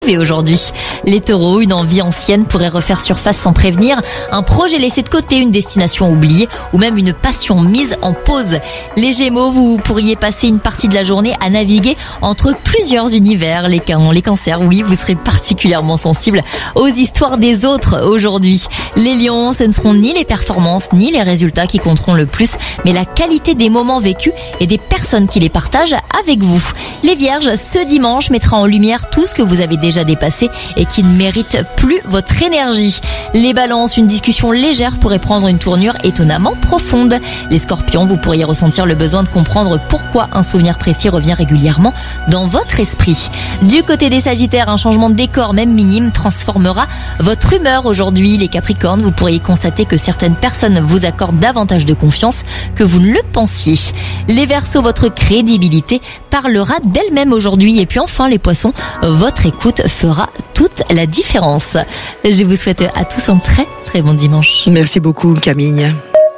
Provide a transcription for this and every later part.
Et aujourd'hui, les taureaux, une envie ancienne pourrait refaire surface sans prévenir, un projet laissé de côté, une destination oubliée ou même une passion mise en pause. Les Gémeaux, vous pourriez passer une partie de la journée à naviguer entre plusieurs univers. Les cancers, oui, vous serez particulièrement sensibles aux histoires des autres aujourd'hui. Les Lions, ce ne seront ni les performances ni les résultats qui compteront le plus, mais la qualité des moments vécus et des personnes qui les partagent avec vous. Les Vierges, ce dimanche mettra en lumière tout ce que vous avez déjà dépassé et qui ne mérite plus votre énergie. Les Balances, une discussion légère pourrait prendre une tournure étonnamment profonde. Les Scorpions, vous pourriez ressentir le besoin de comprendre pourquoi un souvenir précis revient régulièrement dans votre esprit. Du côté des Sagittaires, un changement de décor, même minime, transformera votre humeur aujourd'hui. Les Capricornes, vous pourriez constater que certaines personnes vous accordent davantage de confiance que vous ne le pensiez. Les Verseaux, votre crédibilité parlera d'elle-même aujourd'hui. Et puis enfin, les Poissons, votre écoute fera toute la différence. Je vous souhaite à tous un très très bon dimanche. Merci beaucoup Camille.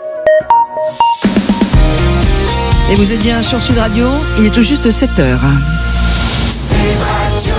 Et vous êtes bien sur Sud Radio, il est tout juste 7h. Sud Radio.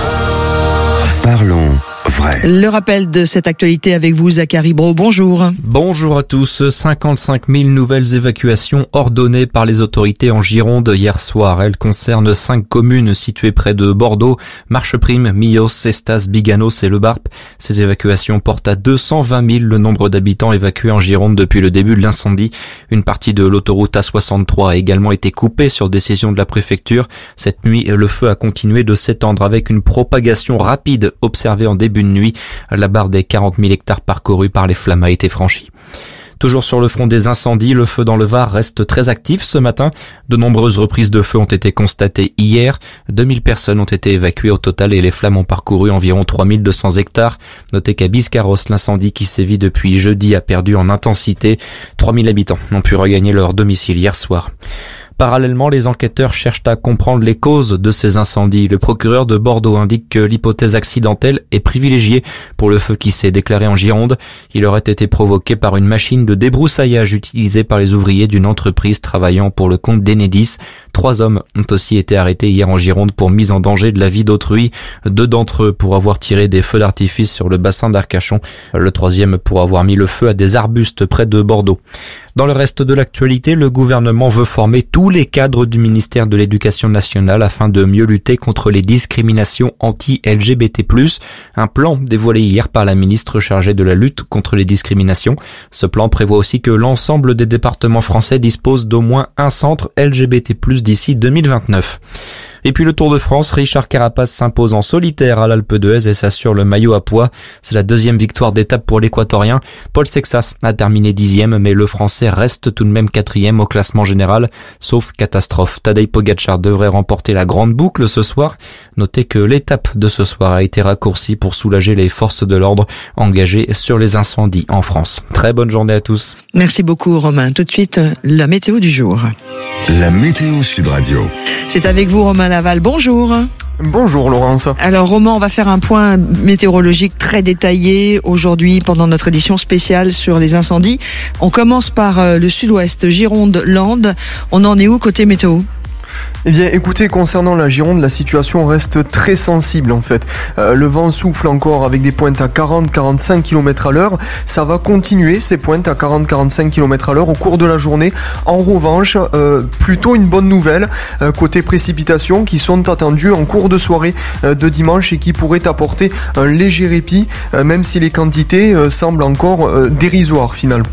Parlons vrai. Le rappel de cette actualité avec vous, Zachary Brault, bonjour. Bonjour à tous. 55 000 nouvelles évacuations ordonnées par les autorités en Gironde hier soir. Elles concernent 5 communes situées près de Bordeaux, Marcheprime, Millos, Cestas, Biganos et Le Barp. Ces évacuations portent à 220 000 le nombre d'habitants évacués en Gironde depuis le début de l'incendie. Une partie de l'autoroute A63 a également été coupée sur décision de la préfecture. Cette nuit, le feu a continué de s'étendre avec une propagation rapide observée en début de nuit. La barre des 40 000 hectares parcourus par les flammes a été franchie. Toujours sur le front des incendies, le feu dans le Var reste très actif ce matin. De nombreuses reprises de feu ont été constatées hier. 2000 personnes ont été évacuées au total et les flammes ont parcouru environ 3200 hectares. Notez qu'à Biscarrosse, l'incendie qui sévit depuis jeudi a perdu en intensité. 3000 habitants ont pu regagner leur domicile hier soir. Parallèlement, les enquêteurs cherchent à comprendre les causes de ces incendies. Le procureur de Bordeaux indique que l'hypothèse accidentelle est privilégiée pour le feu qui s'est déclaré en Gironde. Il aurait été provoqué par une machine de débroussaillage utilisée par les ouvriers d'une entreprise travaillant pour le compte d'Enedis. 3 hommes ont aussi été arrêtés hier en Gironde pour mise en danger de la vie d'autrui. 2 d'entre eux pour avoir tiré des feux d'artifice sur le bassin d'Arcachon. Le 3e pour avoir mis le feu à des arbustes près de Bordeaux. Dans le reste de l'actualité, le gouvernement veut former tous les cadres du ministère de l'Éducation nationale afin de mieux lutter contre les discriminations anti-LGBT+. Un plan dévoilé hier par la ministre chargée de la lutte contre les discriminations. Ce plan prévoit aussi que l'ensemble des départements français disposent d'au moins un centre LGBT+, d'ici 2029. Et puis le Tour de France, Richard Carapace s'impose en solitaire à l'Alpe d'Huez et s'assure le maillot à pois. C'est la 2e victoire d'étape pour l'Équatorien. Paul Sexas a terminé 10e, mais le Français reste tout de même 4e au classement général. Sauf catastrophe, Tadej Pogačar devrait remporter la grande boucle ce soir. Notez que l'étape de ce soir a été raccourcie pour soulager les forces de l'ordre engagées sur les incendies en France. Très bonne journée à tous. Merci beaucoup Romain. Tout de suite, la météo du jour. La météo Sud Radio. C'est avec vous Romain Laval, bonjour. Bonjour Laurence. Alors Romain, on va faire un point météorologique très détaillé aujourd'hui pendant notre édition spéciale sur les incendies. On commence par le sud-ouest, Gironde, Landes. On en est où côté météo ? Eh bien, écoutez, concernant la Gironde, la situation reste très sensible en fait. Le vent souffle encore avec des pointes à 40-45 km à l'heure. Ça va continuer ces pointes à 40-45 km à l'heure au cours de la journée. En revanche, plutôt une bonne nouvelle côté précipitations qui sont attendues en cours de soirée de dimanche et qui pourraient apporter un léger répit, même si les quantités semblent encore dérisoires finalement.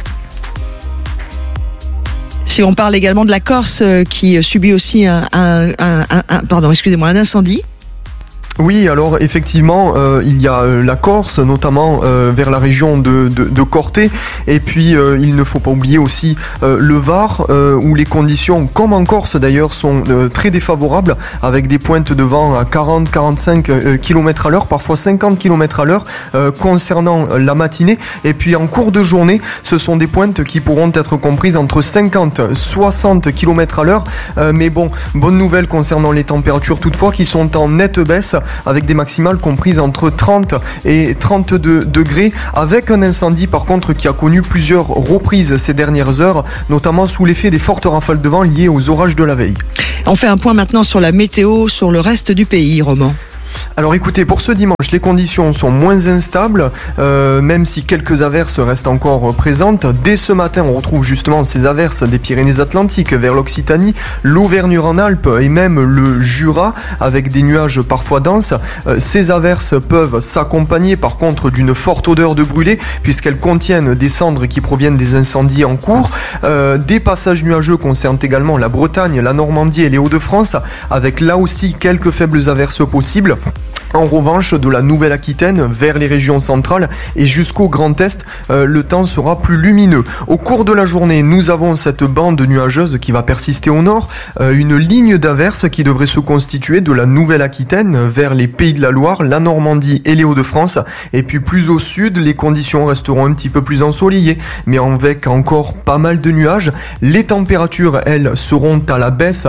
Si on parle également de la Corse qui subit aussi un incendie. Oui, alors effectivement, il y a la Corse, notamment vers la région de Corté, et puis il ne faut pas oublier aussi le Var, où les conditions, comme en Corse d'ailleurs, sont très défavorables, avec des pointes de vent à 40-45 km à l'heure, parfois 50 km à l'heure, concernant la matinée, et puis en cours de journée, ce sont des pointes qui pourront être comprises entre 50-60 km à l'heure, mais bon, bonne nouvelle concernant les températures toutefois, qui sont en nette baisse, avec des maximales comprises entre 30 et 32 degrés, avec un incendie par contre qui a connu plusieurs reprises ces dernières heures, notamment sous l'effet des fortes rafales de vent liées aux orages de la veille. On fait un point maintenant sur la météo, sur le reste du pays, Roman. Alors écoutez, pour ce dimanche, les conditions sont moins instables, même si quelques averses restent encore présentes. Dès ce matin, on retrouve justement ces averses des Pyrénées-Atlantiques vers l'Occitanie, l'Auvergne-Rhône-Alpes et même le Jura, avec des nuages parfois denses. Ces averses peuvent s'accompagner par contre d'une forte odeur de brûlé, puisqu'elles contiennent des cendres qui proviennent des incendies en cours. Des passages nuageux concernent également la Bretagne, la Normandie et les Hauts-de-France, avec là aussi quelques faibles averses possibles. En revanche, de la Nouvelle-Aquitaine vers les régions centrales et jusqu'au Grand Est, le temps sera plus lumineux. Au cours de la journée, nous avons cette bande nuageuse qui va persister au nord, une ligne d'averses qui devrait se constituer de la Nouvelle-Aquitaine vers les Pays de la Loire, la Normandie et les Hauts-de-France. Et puis plus au sud, les conditions resteront un petit peu plus ensoleillées, mais avec encore pas mal de nuages. Les températures, elles, seront à la baisse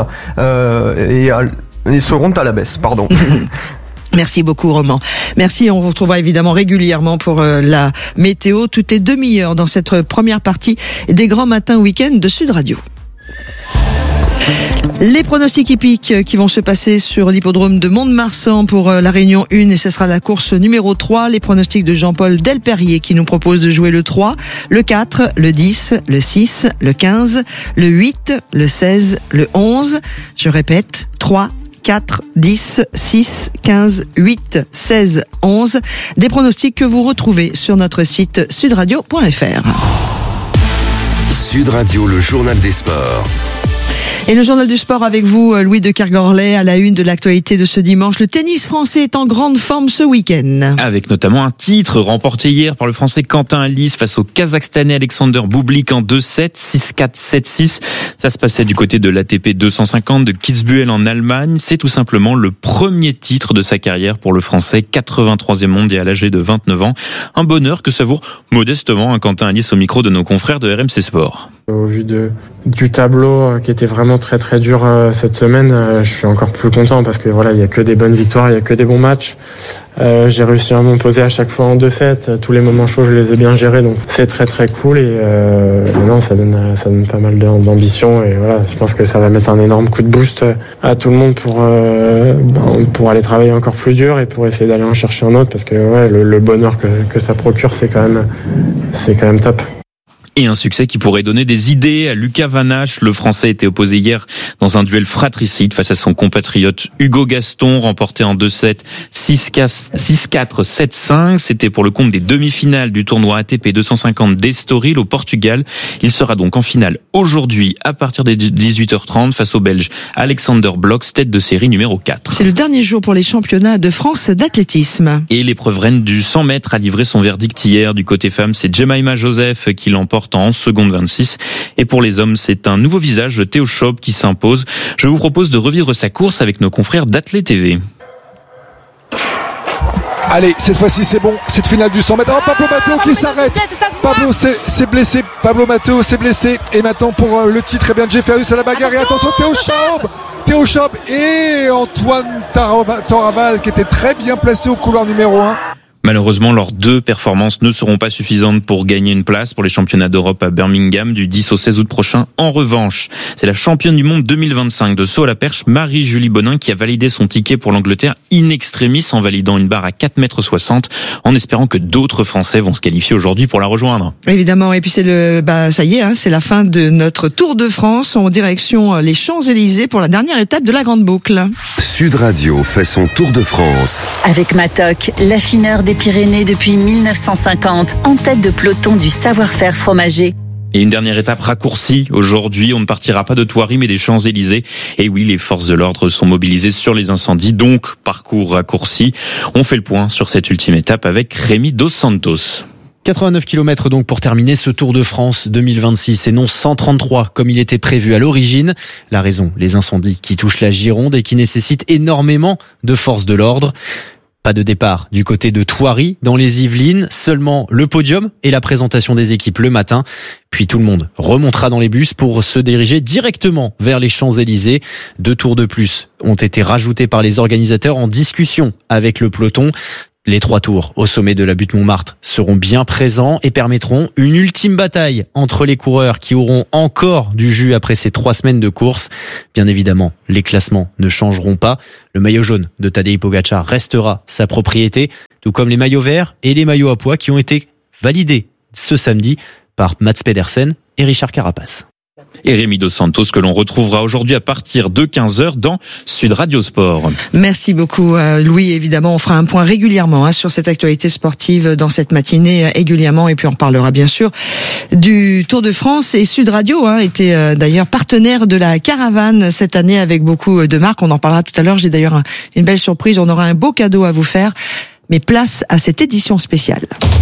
pardon. Merci beaucoup Roman. Merci, on vous retrouvera évidemment régulièrement pour la météo toutes les demi-heures dans cette première partie des grands matins week-end de Sud Radio. Les pronostics hippiques qui vont se passer sur l'hippodrome de Mont-de-Marsan pour la Réunion 1 et ce sera la course numéro 3. Les pronostics de Jean-Paul Delperrier qui nous propose de jouer le 3, le 4, le 10, le 6, le 15, le 8, le 16, le 11. Je répète, 3, 4, 10, 6, 15, 8, 16, 11. Des pronostics que vous retrouvez sur notre site sudradio.fr. Sud Radio, le journal des sports. Et le journal du sport avec vous, Louis de Kergorlet, à la une de l'actualité de ce dimanche. Le tennis français est en grande forme ce week-end. Avec notamment un titre remporté hier par le français Quentin Halys face au Kazakhstanais Alexander Bublik en 2-7, 6-4, 7-6. Ça se passait du côté de l'ATP 250 de Kitzbühel en Allemagne. C'est tout simplement le premier titre de sa carrière pour le français, 83e mondial âgé de 29 ans. Un bonheur que savoure modestement Quentin Halys au micro de nos confrères de RMC Sport. Au vu du tableau qui était vraiment très très dur cette semaine, je suis encore plus content parce que voilà, il y a que des bonnes victoires, il y a que des bons matchs. J'ai réussi à m'imposer à chaque fois en 2-7. Tous les moments chauds, je les ai bien gérés, donc c'est très très cool et non, ça donne pas mal d'ambition et voilà, je pense que ça va mettre un énorme coup de boost à tout le monde pour aller travailler encore plus dur et pour essayer d'aller en chercher un autre parce que ouais, le bonheur que ça procure, c'est quand même top. Et un succès qui pourrait donner des idées à Lucas Van Hache. Le Français était opposé hier dans un duel fratricide face à son compatriote Hugo Gaston, remporté en 2-7, 6-4, 7-5. C'était pour le compte des demi-finales du tournoi ATP 250 d'Estoril au Portugal. Il sera donc en finale aujourd'hui à partir des 18h30 face au Belge Alexander Blocks, tête de série numéro 4. C'est le dernier jour pour les championnats de France d'athlétisme. Et l'épreuve reine du 100 mètres a livré son verdict hier. Du côté femme, c'est Jemima Joseph qui l'emporte en 11 secondes 26. Et pour les hommes, c'est un nouveau visage, Théo Schob, qui s'impose. Je vous propose de revivre sa course avec nos confrères d'Athlé TV. Allez, cette fois-ci c'est bon, cette finale du 100 mètres. Oh, Pablo Matteo qui s'arrête. Pablo s'est blessé. Pablo Matteo s'est blessé. Et maintenant pour le titre, eh bien Jefferius à la bagarre. Et attention, Théo Schob et Antoine Toraval qui était très bien placé au couloir numéro 1. Malheureusement, leurs deux performances ne seront pas suffisantes pour gagner une place pour les championnats d'Europe à Birmingham du 10 au 16 août prochain. En revanche, c'est la championne du monde 2025 de saut à la perche, Marie-Julie Bonin, qui a validé son ticket pour l'Angleterre in extremis en validant une barre à 4,60 m en espérant que d'autres Français vont se qualifier aujourd'hui pour la rejoindre. Évidemment, et puis c'est ça y est, c'est la fin de notre Tour de France en direction les Champs-Élysées pour la dernière étape de la Grande Boucle. Sud Radio fait son Tour de France. Avec Matok, l'affineur des Pyrénées depuis 1950, en tête de peloton du savoir-faire fromager. Et une dernière étape raccourcie. Aujourd'hui, on ne partira pas de Thoiry mais des Champs-Élysées. Et oui, les forces de l'ordre sont mobilisées sur les incendies, donc parcours raccourci. On fait le point sur cette ultime étape avec Rémi Dos Santos. 89 km donc pour terminer ce Tour de France 2026 et non 133 comme il était prévu à l'origine. La raison, les incendies qui touchent la Gironde et qui nécessitent énormément de forces de l'ordre. Pas de départ du côté de Thoiry dans les Yvelines, seulement le podium et la présentation des équipes le matin. Puis tout le monde remontera dans les bus pour se diriger directement vers les Champs-Élysées. 2 tours de plus ont été rajoutés par les organisateurs en discussion avec le peloton. Les 3 tours au sommet de la butte Montmartre seront bien présents et permettront une ultime bataille entre les coureurs qui auront encore du jus après ces 3 semaines de course. Bien évidemment, les classements ne changeront pas. Le maillot jaune de Tadej Pogačar restera sa propriété, tout comme les maillots verts et les maillots à pois qui ont été validés ce samedi par Mats Pedersen et Richard Carapaz. Et Rémi Dos Santos que l'on retrouvera aujourd'hui à partir de 15h dans Sud Radio Sport. Merci beaucoup Louis. Évidemment, on fera un point régulièrement sur cette actualité sportive dans cette matinée régulièrement, et puis on reparlera bien sûr du Tour de France. Et Sud Radio était d'ailleurs partenaire de la caravane cette année avec beaucoup de marques. On en parlera tout à l'heure. J'ai d'ailleurs une belle surprise. On aura un beau cadeau à vous faire. Mais place à cette édition spéciale.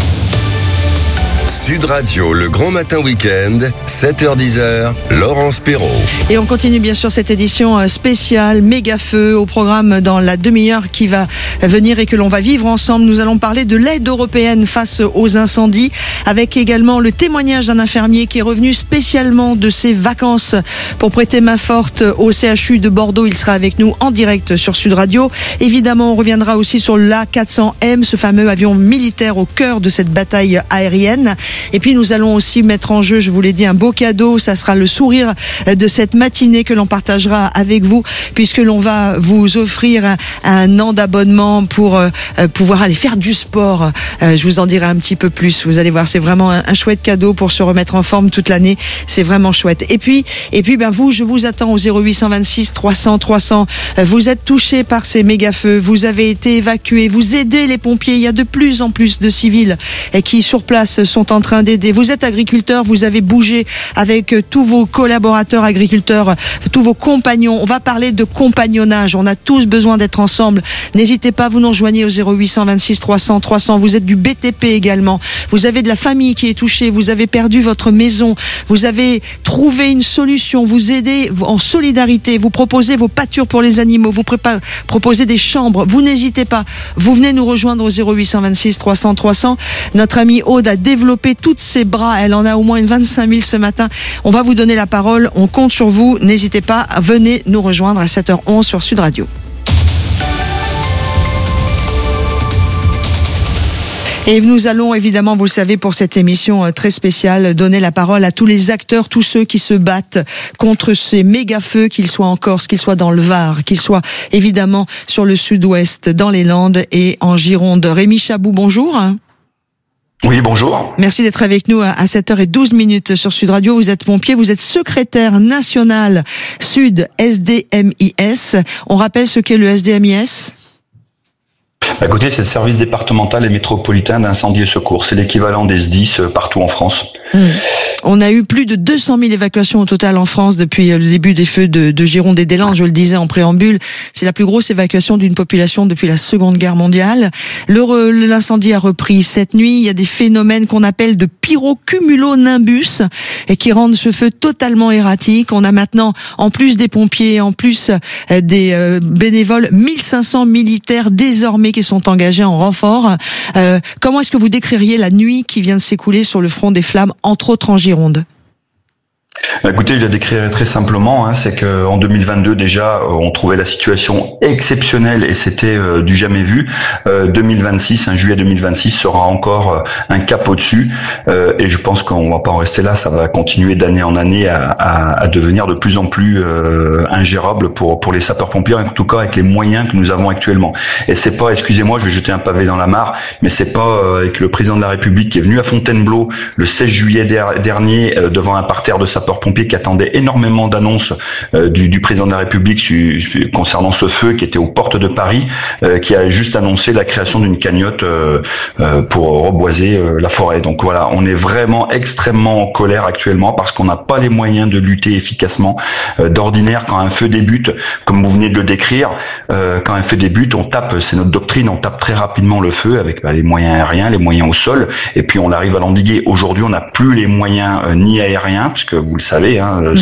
Sud Radio, le grand matin week-end, 7h-10h, Laurence Perrault. Et on continue bien sûr cette édition spéciale, méga feu au programme dans la demi-heure qui va venir et que l'on va vivre ensemble. Nous allons parler de l'aide européenne face aux incendies, avec également le témoignage d'un infirmier qui est revenu spécialement de ses vacances pour prêter main forte au CHU de Bordeaux. Il sera avec nous en direct sur Sud Radio. Évidemment, on reviendra aussi sur l'A400M, ce fameux avion militaire au cœur de cette bataille aérienne. Et puis nous allons aussi mettre en jeu, je vous l'ai dit, un beau cadeau. Ça sera le sourire de cette matinée que l'on partagera avec vous, puisque l'on va vous offrir un an d'abonnement pour pouvoir aller faire du sport. Je vous en dirai un petit peu plus. Vous allez voir, c'est vraiment un chouette cadeau pour se remettre en forme toute l'année. C'est vraiment chouette. Et puis vous, je vous attends au 0826 300 300. Vous êtes touchés par ces méga feux. Vous avez été évacués. Vous aidez les pompiers. Il y a de plus en plus de civils qui sur place sont en train d'aider. Vous êtes agriculteur, vous avez bougé avec tous vos collaborateurs agriculteurs, tous vos compagnons. On va parler de compagnonnage. On a tous besoin d'être ensemble. N'hésitez pas, vous nous rejoignez au 0826 300 300. Vous êtes du BTP également. Vous avez de la famille qui est touchée. Vous avez perdu votre maison. Vous avez trouvé une solution. Vous aidez en solidarité. Vous proposez vos pâtures pour les animaux. Vous proposez des chambres. Vous n'hésitez pas. Vous venez nous rejoindre au 0826 300 300. Notre amie Aude a développé toutes ses bras. Elle en a au moins une 25 000 ce matin. On va vous donner la parole. On compte sur vous. N'hésitez pas. Venez nous rejoindre à 7h11 sur Sud Radio. Et nous allons évidemment, vous le savez, pour cette émission très spéciale, donner la parole à tous les acteurs, tous ceux qui se battent contre ces méga feux, qu'ils soient en Corse, qu'ils soient dans le Var, qu'ils soient évidemment sur le sud-ouest, dans les Landes et en Gironde. Rémi Chabou, bonjour. Oui, bonjour. Merci d'être avec nous à 7h12 sur Sud Radio. Vous êtes pompier, vous êtes secrétaire national Sud SDMIS. On rappelle ce qu'est le SDMIS ? Écoutez, c'est le service départemental et métropolitain d'incendie et secours. C'est l'équivalent des SDIS partout en France. On a eu plus de 200 000 évacuations au total en France depuis le début des feux de Gironde et des Landes. Je le disais en préambule, c'est la plus grosse évacuation d'une population depuis la Seconde Guerre mondiale. L'incendie a repris cette nuit. Il y a des phénomènes qu'on appelle de pyrocumulonimbus et qui rendent ce feu totalement erratique. On a maintenant, en plus des pompiers, en plus des bénévoles, 1500 militaires désormais qui sont engagés en renfort. Comment est-ce que vous décririez la nuit qui vient de s'écouler sur le front des flammes, entre autres en Gironde ? Écoutez, je la décrirai très simplement, c'est que en 2022 déjà, on trouvait la situation exceptionnelle et c'était du jamais vu. 2026, juillet 2026 sera encore un cap au-dessus et je pense qu'on va pas en rester là. Ça va continuer d'année en année à devenir de plus en plus ingérable pour les sapeurs-pompiers, en tout cas avec les moyens que nous avons actuellement. Et c'est pas, excusez-moi, je vais jeter un pavé dans la mare, mais c'est pas avec le président de la République qui est venu à Fontainebleau le 16 juillet dernier devant un parterre de sapeurs-pompiers qui attendait énormément d'annonces du président de la République concernant ce feu qui était aux portes de Paris, qui a juste annoncé la création d'une cagnotte pour reboiser la forêt. Donc voilà, on est vraiment extrêmement en colère actuellement parce qu'on n'a pas les moyens de lutter efficacement. D'ordinaire, quand un feu débute, comme vous venez de le décrire, quand un feu débute, on tape, c'est notre doctrine, on tape très rapidement le feu avec les moyens aériens, les moyens au sol, et puis on arrive à l'endiguer. Aujourd'hui, on n'a plus les moyens ni aériens, puisque vous le savez,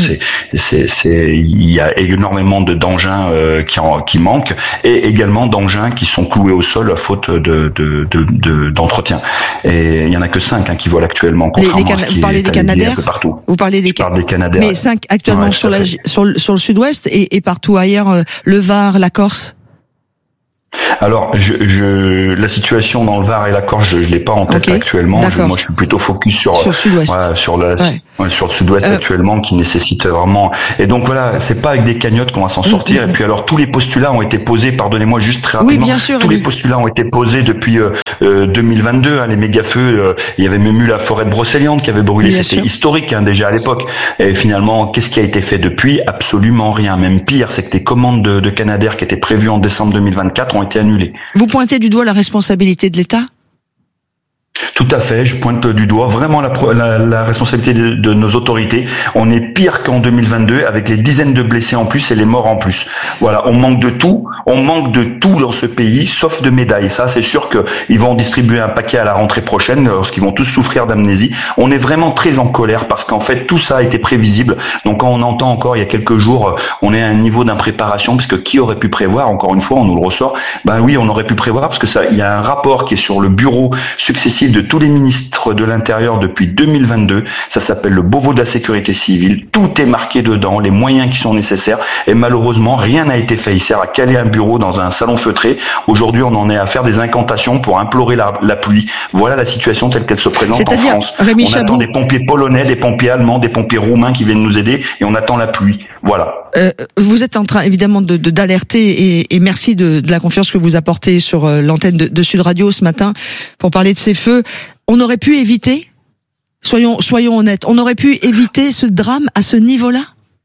il y a énormément d'engins qui manquent et également d'engins qui sont cloués au sol à faute d'entretien. Et il y en a que 5 qui volent actuellement. Vous parlez des Canadair partout. Vous parlez des Canadair. Mais 5 actuellement sur le sud-ouest et partout ailleurs, le Var, la Corse. Alors, la situation dans le Var et la Corse, je l'ai pas en tête actuellement. Moi, je suis plutôt focus sur Sud-Ouest. Sur le Sud-Ouest actuellement, qui nécessite vraiment. Et donc voilà, c'est pas avec des cagnottes qu'on va s'en sortir. Et puis alors, tous les postulats ont été posés. Pardonnez-moi juste très rapidement. Oui, bien sûr. Tous les postulats ont été posés depuis 2022. Les méga-feux. Il y avait même eu la forêt de Brocéliande qui avait brûlé. C'était historique déjà à l'époque. Et finalement, qu'est-ce qui a été fait depuis? Absolument rien. Même pire, c'est que les commandes de Canadair qui étaient prévues en décembre 2024 ont été annulées. Vous pointez du doigt la responsabilité de l'État ? Tout à fait, je pointe du doigt vraiment la responsabilité de nos autorités. On est pire qu'en 2022 avec les dizaines de blessés en plus et les morts en plus. Voilà, on manque de tout dans ce pays, sauf de médailles. Ça, c'est sûr qu'ils vont en distribuer un paquet à la rentrée prochaine, lorsqu'ils vont tous souffrir d'amnésie. On est vraiment très en colère parce qu'en fait, tout ça a été prévisible. Donc, quand on entend encore il y a quelques jours, on est à un niveau d'impréparation, parce que qui aurait pu prévoir, encore une fois, on nous le ressort. Ben oui, on aurait pu prévoir parce que il y a un rapport qui est sur le bureau successif de tous les ministres de l'Intérieur depuis 2022. Ça s'appelle le Beauvau de la sécurité civile. Tout est marqué dedans, les moyens qui sont nécessaires. Et malheureusement, rien n'a été fait. Il sert à caler un bureau dans un salon feutré. Aujourd'hui, on en est à faire des incantations pour implorer la pluie. Voilà la situation telle qu'elle se présente en France. On attend des pompiers polonais, des pompiers allemands, des pompiers roumains qui viennent nous aider et on attend la pluie. Voilà. Vous êtes en train évidemment d'alerter et merci de la confiance que vous apportez sur l'antenne de Sud Radio ce matin pour parler de ces feux. On aurait pu éviter, soyons honnêtes, on aurait pu éviter ce drame à ce niveau-là?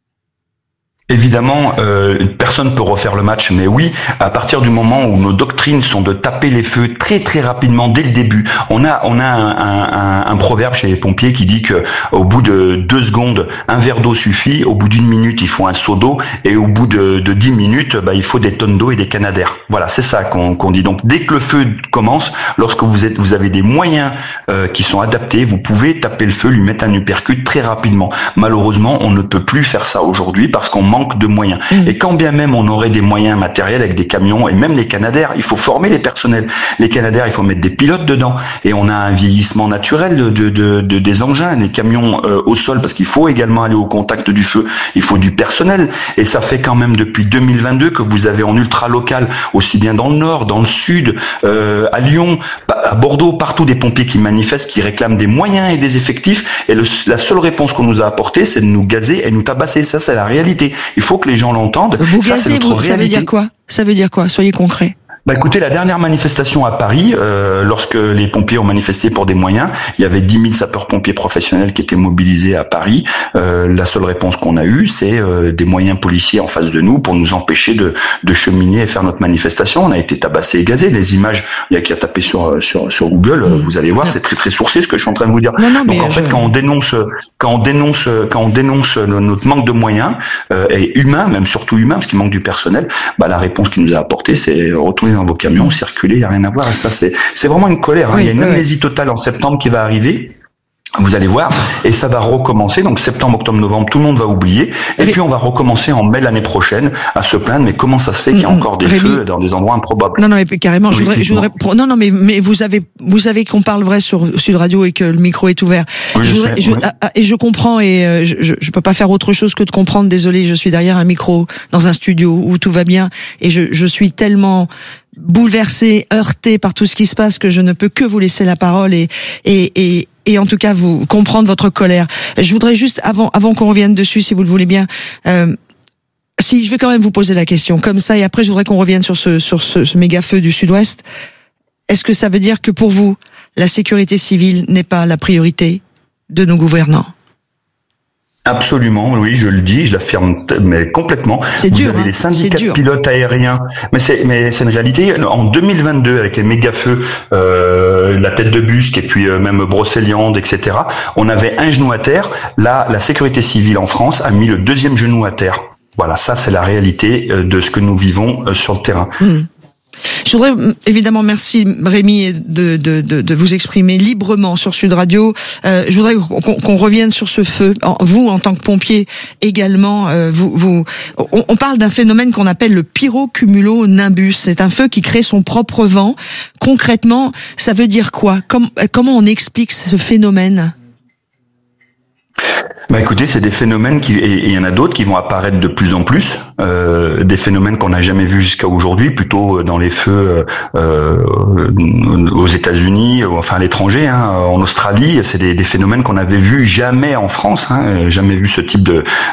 Évidemment, personne peut refaire le match, mais oui, à partir du moment où nos doctrines sont de taper les feux très très rapidement dès le début, on a un proverbe chez les pompiers qui dit que au bout de 2 secondes, un verre d'eau suffit, au bout d'1 minute, il faut un seau d'eau, et au bout de 10 minutes, il faut des tonnes d'eau et des canadaires. Voilà, c'est ça qu'on dit. Donc dès que le feu commence, lorsque vous avez des moyens qui sont adaptés, vous pouvez taper le feu, lui mettre un uppercut très rapidement. Malheureusement, on ne peut plus faire ça aujourd'hui parce qu'on manque de moyens. Et quand bien même on aurait des moyens matériels avec des camions et même les canadaires, il faut former les personnels. Les canadaires, il faut mettre des pilotes dedans. Et on a un vieillissement naturel des engins, les camions au sol, parce qu'il faut également aller au contact du feu. Il faut du personnel. Et ça fait quand même depuis 2022 que vous avez en ultra local, aussi bien dans le nord, dans le sud, à Lyon, à Bordeaux, partout des pompiers qui manifestent, qui réclament des moyens et des effectifs. Et la seule réponse qu'on nous a apportée, c'est de nous gazer et nous tabasser. Ça, c'est la réalité. Il faut que les gens l'entendent. Vous gazez, ça veut dire quoi? Ça veut dire quoi? Soyez concret. Écoutez, la dernière manifestation à Paris, lorsque les pompiers ont manifesté pour des moyens, il y avait 10 000 sapeurs-pompiers professionnels qui étaient mobilisés à Paris. La seule réponse qu'on a eue, c'est des moyens policiers en face de nous pour nous empêcher de cheminer et faire notre manifestation. On a été tabassés et gazés. Les images, il y a qu'à taper sur Google, vous allez voir, c'est très très sourcé ce que je suis en train de vous dire. Donc en fait, quand on dénonce notre manque de moyens et humain, même surtout humain, parce qu'il manque du personnel, la réponse qu'il nous a apportée, c'est retourner dans vos camions, circuler, il n'y a rien à voir. Et ça, c'est vraiment une colère. Il y a une amnésie totale en septembre qui va arriver. Vous allez voir, et ça va recommencer. Donc septembre, octobre, novembre, tout le monde va oublier. Et puis on va recommencer en mai l'année prochaine à se plaindre. Mais comment ça se fait qu'il y a encore des feux dans des endroits improbables? Non, mais carrément. Je voudrais. Non, mais vous savez qu'on parle vrai sur Sud Radio et que le micro est ouvert. Oui, et je comprends et je peux pas faire autre chose que de comprendre. Désolé, je suis derrière un micro dans un studio où tout va bien et je suis tellement bouleversé, heurté par tout ce qui se passe que je ne peux que vous laisser la parole et en tout cas vous comprendre votre colère. Je voudrais juste avant qu'on revienne dessus, si vous le voulez bien, si je vais quand même vous poser la question comme ça et après je voudrais qu'on revienne sur ce méga feu du Sud-Ouest. Est-ce que ça veut dire que pour vous la sécurité civile n'est pas la priorité de nos gouvernants? Absolument, oui, je le dis, je l'affirme, mais complètement. C'est dur, avez les syndicats de pilotes aériens, mais c'est une réalité. En 2022, avec les méga-feux, la tête de Busque et puis même Brocéliande, etc., on avait un genou à terre. Là, la sécurité civile en France a mis le 2e genou à terre. Voilà, ça c'est la réalité de ce que nous vivons sur le terrain. Je voudrais évidemment, merci Rémi de vous exprimer librement sur Sud Radio. Je voudrais qu'on revienne sur ce feu. Vous, en tant que pompier également, on parle d'un phénomène qu'on appelle le pyrocumulonimbus. C'est un feu qui crée son propre vent. Concrètement, ça veut dire quoi? Comment on explique ce phénomène? Écoutez, c'est des phénomènes et il y en a d'autres qui vont apparaître de plus en plus, des phénomènes qu'on n'a jamais vus jusqu'à aujourd'hui, plutôt dans les feux aux États-Unis, enfin à l'étranger, en Australie. C'est des phénomènes qu'on n'avait vus jamais en France, jamais vu ce type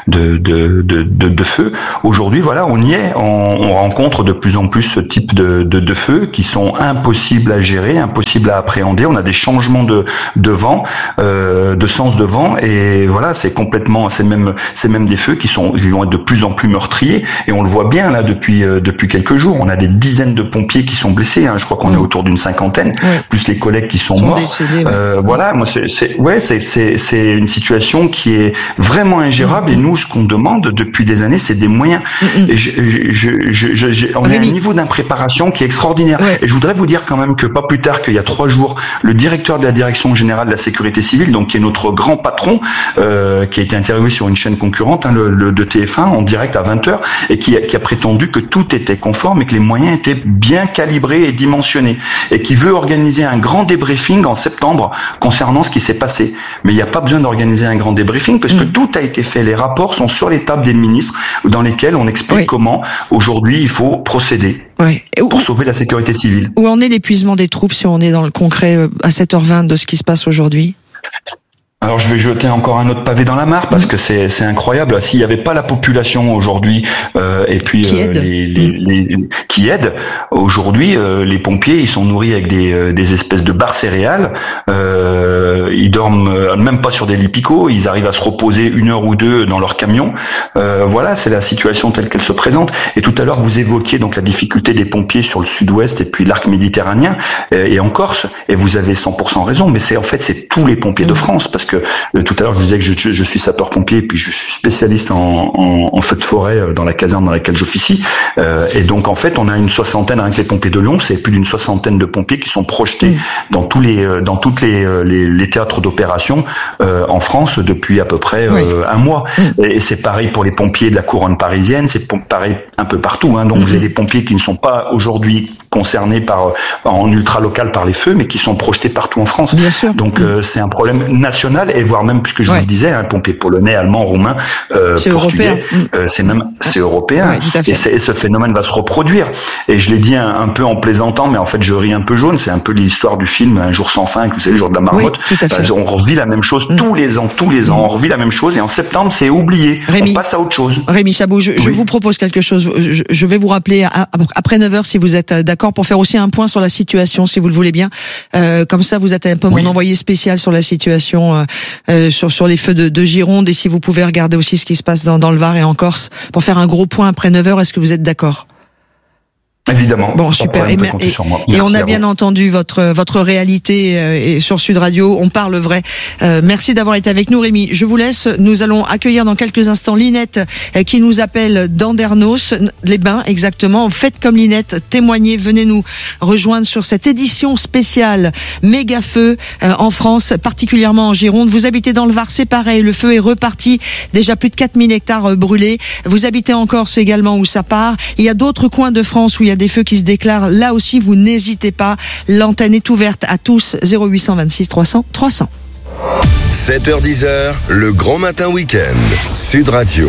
de feu. Aujourd'hui, voilà, on y est, on rencontre de plus en plus ce type de feux qui sont impossibles à gérer, impossibles à appréhender. On a des changements de vent, de sens de vent, et voilà, c'est même des feux qui vont être de plus en plus meurtriers, et on le voit bien là depuis quelques jours. On a des dizaines de pompiers qui sont blessés, je crois qu'on est autour d'une cinquantaine, plus les collègues qui sont morts. Décédés, voilà, moi c'est une situation qui est vraiment ingérable, et nous ce qu'on demande depuis des années, c'est des moyens. Et on a un niveau d'impréparation qui est extraordinaire. Et je voudrais vous dire quand même que pas plus tard qu'il y a 3 jours, le directeur de la Direction Générale de la Sécurité Civile, donc qui est notre grand patron, qui a été interviewé sur une chaîne concurrente, de TF1, en direct à 20h, et qui a prétendu que tout était conforme et que les moyens étaient bien calibrés et dimensionnés, et qui veut organiser un grand débriefing en septembre concernant ce qui s'est passé. Mais il n'y a pas besoin d'organiser un grand débriefing, parce que tout a été fait. Les rapports sont sur les tables des ministres, dans lesquels on explique comment aujourd'hui il faut procéder. Pour sauver la sécurité civile. Où en est l'épuisement des troupes, si on est dans le concret à 7h20 de ce qui se passe aujourd'hui? Alors je vais jeter encore un autre pavé dans la mare, parce que c'est incroyable. S'il n'y avait pas la population aujourd'hui et puis qui aide aujourd'hui, les pompiers ils sont nourris avec des espèces de barres céréales. Ils dorment même pas sur des lits picots. Ils arrivent à se reposer 1 heure ou 2 dans leur camion. Voilà, c'est la situation telle qu'elle se présente. Et tout à l'heure vous évoquiez donc la difficulté des pompiers sur le sud-ouest et puis l'arc méditerranéen et en Corse. Et vous avez 100% raison. Mais c'est tous les pompiers de France, parce que tout à l'heure je vous disais que je suis sapeur-pompier, et puis je suis spécialiste en feux de forêt dans la caserne dans laquelle j'officie, et donc en fait on a une soixantaine avec les pompiers de Lyon, c'est plus d'une soixantaine de pompiers qui sont projetés dans toutes les théâtres d'opération en France depuis à peu près un mois, et c'est pareil pour les pompiers de la couronne parisienne, c'est pareil un peu partout, donc vous avez des pompiers qui ne sont pas aujourd'hui concernés en ultra local par les feux, mais qui sont projetés partout en France. Bien sûr. Donc c'est un problème national, et voire même, puisque je vous le disais, pompiers polonais, allemands, roumains, portugais, c'est européen. Et ce phénomène va se reproduire. Et je l'ai dit un peu en plaisantant, mais en fait je ris un peu jaune. C'est un peu l'histoire du film Un jour sans fin, que c'est le jour de la marmotte. On revit la même chose tous les ans, on revit la même chose, et en septembre c'est oublié. Rémi, on passe à autre chose. Rémi Chabot, je vous propose quelque chose. Je vais vous rappeler après 9h si vous êtes d'accord, pour faire aussi un point sur la situation, si vous le voulez bien. Comme ça, vous êtes un peu mon envoyé spécial sur la situation, sur les feux de Gironde, et si vous pouvez regarder aussi ce qui se passe dans le Var et en Corse, pour faire un gros point après 9h. Est-ce que vous êtes d'accord? Évidemment. Bon, super. Et on a bien entendu votre réalité sur Sud Radio. On parle vrai. Merci d'avoir été avec nous, Rémi. Je vous laisse. Nous allons accueillir dans quelques instants Linette qui nous appelle d'Andernos, les Bains exactement. Faites comme Linette, témoignez, venez nous rejoindre sur cette édition spéciale méga feu en France, particulièrement en Gironde. Vous habitez dans le Var, c'est pareil. Le feu est reparti. Déjà plus de 4000 hectares brûlés. Vous habitez en Corse également, où ça part. Il y a d'autres coins de France où il y a des feux qui se déclarent. Là aussi, vous n'hésitez pas. L'antenne est ouverte à tous. 0826 300 300. 7h10, le grand matin week-end. Sud Radio.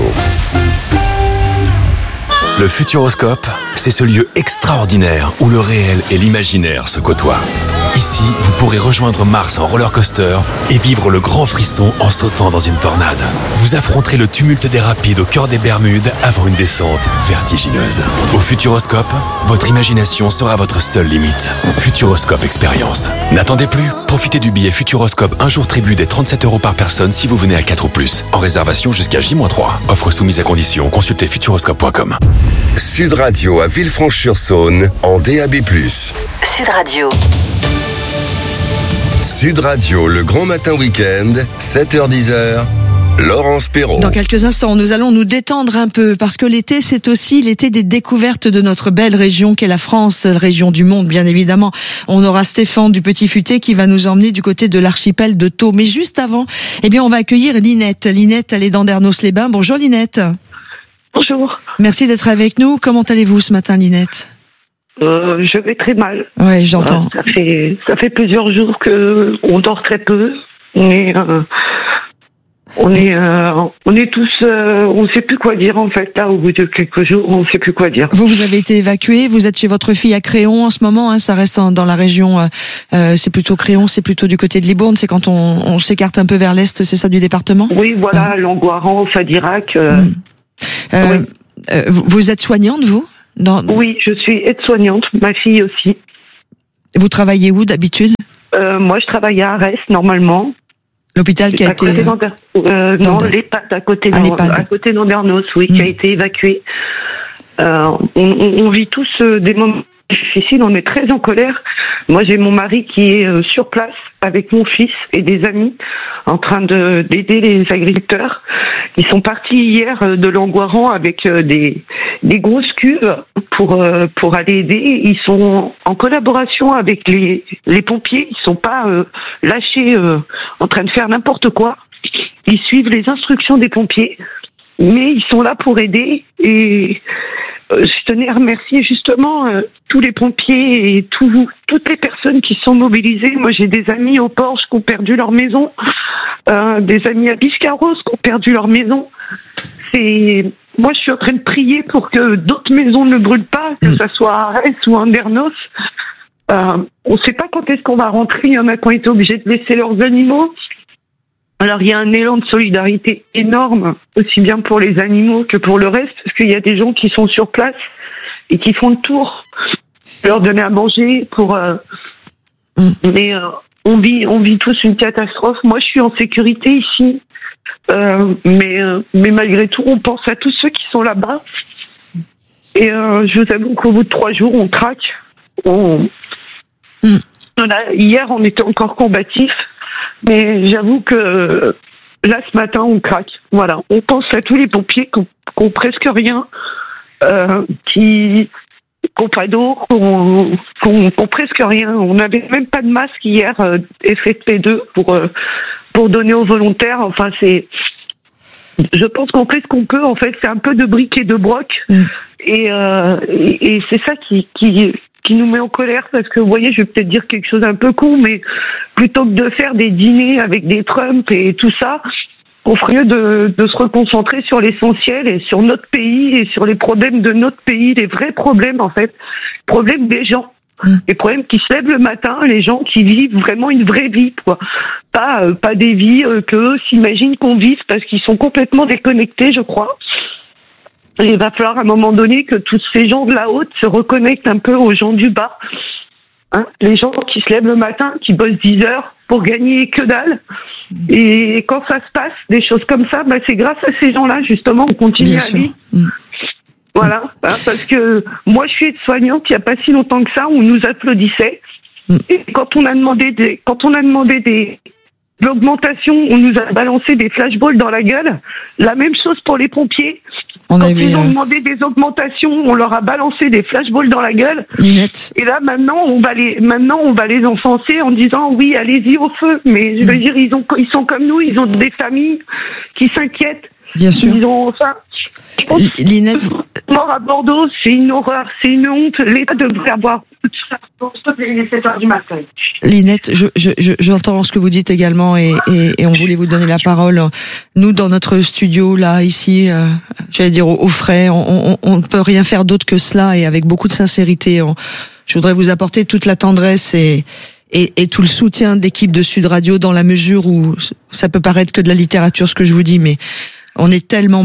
Le Futuroscope, c'est ce lieu extraordinaire où le réel et l'imaginaire se côtoient. Ici, vous pourrez rejoindre Mars en roller coaster et vivre le grand frisson en sautant dans une tornade. Vous affronterez le tumulte des rapides au cœur des Bermudes avant une descente vertigineuse. Au Futuroscope, votre imagination sera votre seule limite. Futuroscope Expérience. N'attendez plus, profitez du billet Futuroscope un jour tribu des 37 € par personne si vous venez à 4 ou plus. En réservation jusqu'à J-3. Offre soumise à condition, consultez futuroscope.com. Sud Radio à Villefranche-sur-Saône en DAB+. Sud Radio. Sud Radio, le grand matin week-end, 7h10, Laurence Perrault. Dans quelques instants, nous allons nous détendre un peu, parce que l'été, c'est aussi l'été des découvertes de notre belle région qu'est la France, la région du monde, bien évidemment. On aura Stéphane du Petit Futé qui va nous emmener du côté de l'archipel de Thau. Mais juste avant, on va accueillir Linette. Linette, elle est d'Andernos-les-Bains. Bonjour Linette. Bonjour. Merci d'être avec nous. Comment allez-vous ce matin, Linette? Je vais très mal. Ouais, j'entends. Ça fait plusieurs jours que on dort très peu, mais On est tous, on sait plus quoi dire en fait. Là, au bout de quelques jours, on sait plus quoi dire. Vous avez été évacué. Vous êtes chez votre fille à Créon en ce moment. Hein, ça reste dans la région. C'est plutôt Créon. C'est plutôt du côté de Libourne. C'est quand on s'écarte un peu vers l'est. C'est ça du département. Oui, voilà, Langoiran, Fadirac. Oui. Vous êtes soignante, vous? Oui, je suis aide-soignante. Ma fille aussi. Vous travaillez où d'habitude? Moi, je travaille à Arès normalement. L'hôpital qui a été... non, l'EHPAD à côté d'Andernos, oui, qui a été évacué. On vit tous des moments difficiles, on est très en colère. Moi, j'ai mon mari qui est sur place avec mon fils et des amis en train d'aider les agriculteurs. Ils sont partis hier de Langoiran avec des grosses cuves pour aller aider. Ils sont en collaboration avec les pompiers. Ils sont pas lâchés en train de faire n'importe quoi. Ils suivent les instructions des pompiers, mais ils sont là pour aider. Et je tenais à remercier justement tous les pompiers et toutes les personnes qui sont mobilisées. Moi, j'ai des amis au Porche qui ont perdu leur maison, des amis à Biscarros qui ont perdu leur maison. Moi, je suis en train de prier pour que d'autres maisons ne brûlent pas, que ça soit à Arès ou à Andernos. On ne sait pas quand est-ce qu'on va rentrer. Il y en a qui ont été obligés de laisser leurs animaux. Alors, il y a un élan de solidarité énorme, aussi bien pour les animaux que pour le reste, parce qu'il y a des gens qui sont sur place et qui font le tour, leur donner à manger mais on vit tous une catastrophe. Moi, je suis en sécurité ici, mais malgré tout, on pense à tous ceux qui sont là-bas. Et je vous avoue qu'au bout de 3 jours, on craque. Hier, on était encore combatifs. Mais j'avoue que là, ce matin, on craque. Voilà. On pense à tous les pompiers qui ont presque rien, qui n'ont pas d'eau, qui ont presque rien. On n'avait même pas de masque hier, FFP2 pour donner aux volontaires. Enfin, je pense qu'on fait ce qu'on peut. En fait, c'est un peu de briques et de broc. Et c'est ça qui nous met en colère, parce que vous voyez, je vais peut-être dire quelque chose un peu con, mais plutôt que de faire des dîners avec des Trump et tout ça, on ferait mieux de se reconcentrer sur l'essentiel et sur notre pays et sur les problèmes de notre pays, les vrais problèmes en fait, problèmes des gens, les problèmes qui se lèvent le matin, les gens qui vivent vraiment une vraie vie, quoi. Pas des vies qu'eux s'imaginent qu'on vive parce qu'ils sont complètement déconnectés, je crois. Et il va falloir à un moment donné que tous ces gens de la haute se reconnectent un peu aux gens du bas. Hein, les gens qui se lèvent le matin, qui bossent 10 heures pour gagner que dalle. Et quand ça se passe, des choses comme ça, c'est grâce à ces gens-là, justement, on continue à vivre. Voilà, parce que moi, je suis aide-soignante, il n'y a pas si longtemps que ça, on nous applaudissait. Et quand on a demandé des l'augmentation, on nous a balancé des flashballs dans la gueule. La même chose pour les pompiers. Quand ils ont demandé des augmentations, on leur a balancé des flashballs dans la gueule. Linette. Et là, maintenant, on va les enfoncer en disant oui, allez-y au feu. Mais je veux dire, ils sont comme nous, ils ont des familles qui s'inquiètent. Bien sûr. Ils ont, Linette, mort à Bordeaux, c'est une horreur, c'est une honte. L'État devrait avoir les 7 heures du matin. Linette, j'entends ce que vous dites également et on voulait vous donner la parole. Nous, dans notre studio, là, ici, j'allais dire au frais, on ne peut rien faire d'autre que cela et avec beaucoup de sincérité. Je voudrais vous apporter toute la tendresse et tout le soutien d'équipe de Sud Radio dans la mesure où ça peut paraître que de la littérature ce que je vous dis, mais on est tellement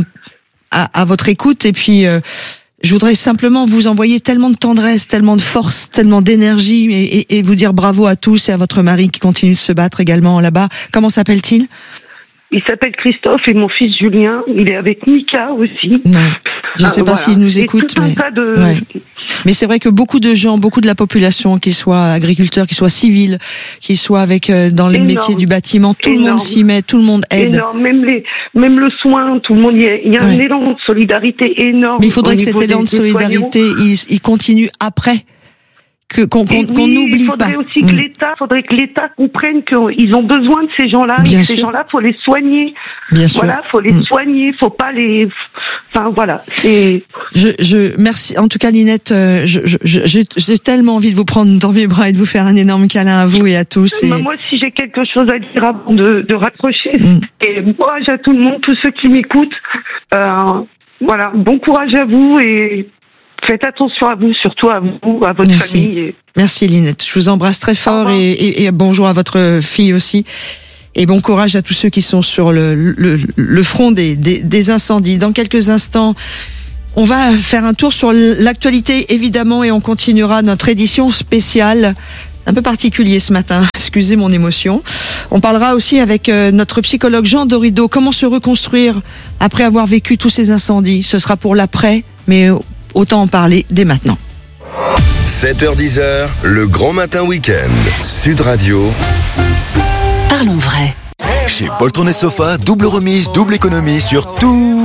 à votre écoute et puis je voudrais simplement vous envoyer tellement de tendresse, tellement de force, tellement d'énergie et vous dire bravo à tous et à votre mari qui continue de se battre également là-bas. Comment s'appelle-t-il ? Il s'appelle Christophe et mon fils Julien, il est avec Mika aussi. Non, je ne sais pas s'il nous écoute, mais c'est vrai que beaucoup de gens, beaucoup de la population, qu'ils soient agriculteurs, qu'ils soient civils, qu'ils soient avec dans les métiers du bâtiment, tout le monde s'y met, tout le monde aide. Énorme, même le soin, tout le monde il y a un élan de solidarité énorme. Mais il faudrait que cet élan de solidarité, il continue après. qu'on n'oublie pas. Faudrait que l'État comprenne qu'ils ont besoin de ces gens-là. Bien et sûr. Ces gens-là, faut les soigner. Bien sûr. Voilà, faut les soigner. Faut pas les. Enfin voilà. Merci. En tout cas, Linette, j'ai tellement envie de vous prendre dans mes bras et de vous faire un énorme câlin à vous et à tous. Moi, si j'ai quelque chose à dire avant de raccrocher, et courage à tout le monde, tous ceux qui m'écoutent. Voilà, bon courage à vous et faites attention à vous, surtout à vous, à votre famille. Merci Linette, je vous embrasse très fort et bonjour à votre fille aussi. Et bon courage à tous ceux qui sont sur le front des incendies. Dans quelques instants, on va faire un tour sur l'actualité évidemment et on continuera notre édition spéciale. Un peu particulier ce matin, excusez mon émotion. On parlera aussi avec notre psychologue Jean Dorido, comment se reconstruire après avoir vécu tous ces incendies. Ce sera pour l'après, mais autant en parler dès maintenant. 7h-10h, le grand matin week-end. Sud Radio. Parlons vrai. Chez Poltron & Sofa, double remise, double économie sur tous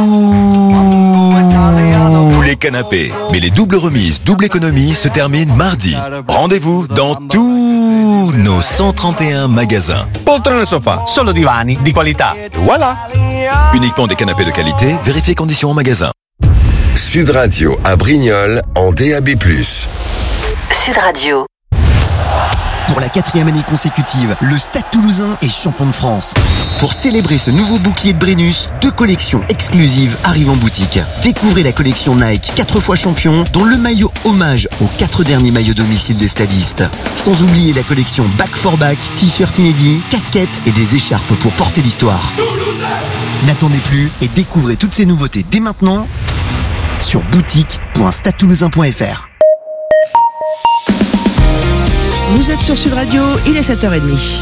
les canapés. Mais les doubles remises, double économie se terminent mardi. Rendez-vous dans tous nos 131 magasins. Poltron & Sofa, solo divani di qualità. Voilà. Uniquement des canapés de qualité, vérifiez conditions en magasin. Sud Radio à Brignoles en DAB+. Sud Radio. Pour la 4e année consécutive, le Stade Toulousain est champion de France. Pour célébrer ce nouveau bouclier de Brennus, 2 collections exclusives arrivent en boutique. Découvrez la collection Nike 4 fois champion, dont le maillot hommage aux 4 derniers maillots domicile des stadistes. Sans oublier la collection Back for Back, t-shirt inédits, casquettes et des écharpes pour porter l'histoire. N'attendez plus et découvrez toutes ces nouveautés dès maintenant sur boutique.stadetoulousain.fr. Vous êtes sur Sud Radio, il est 7h30.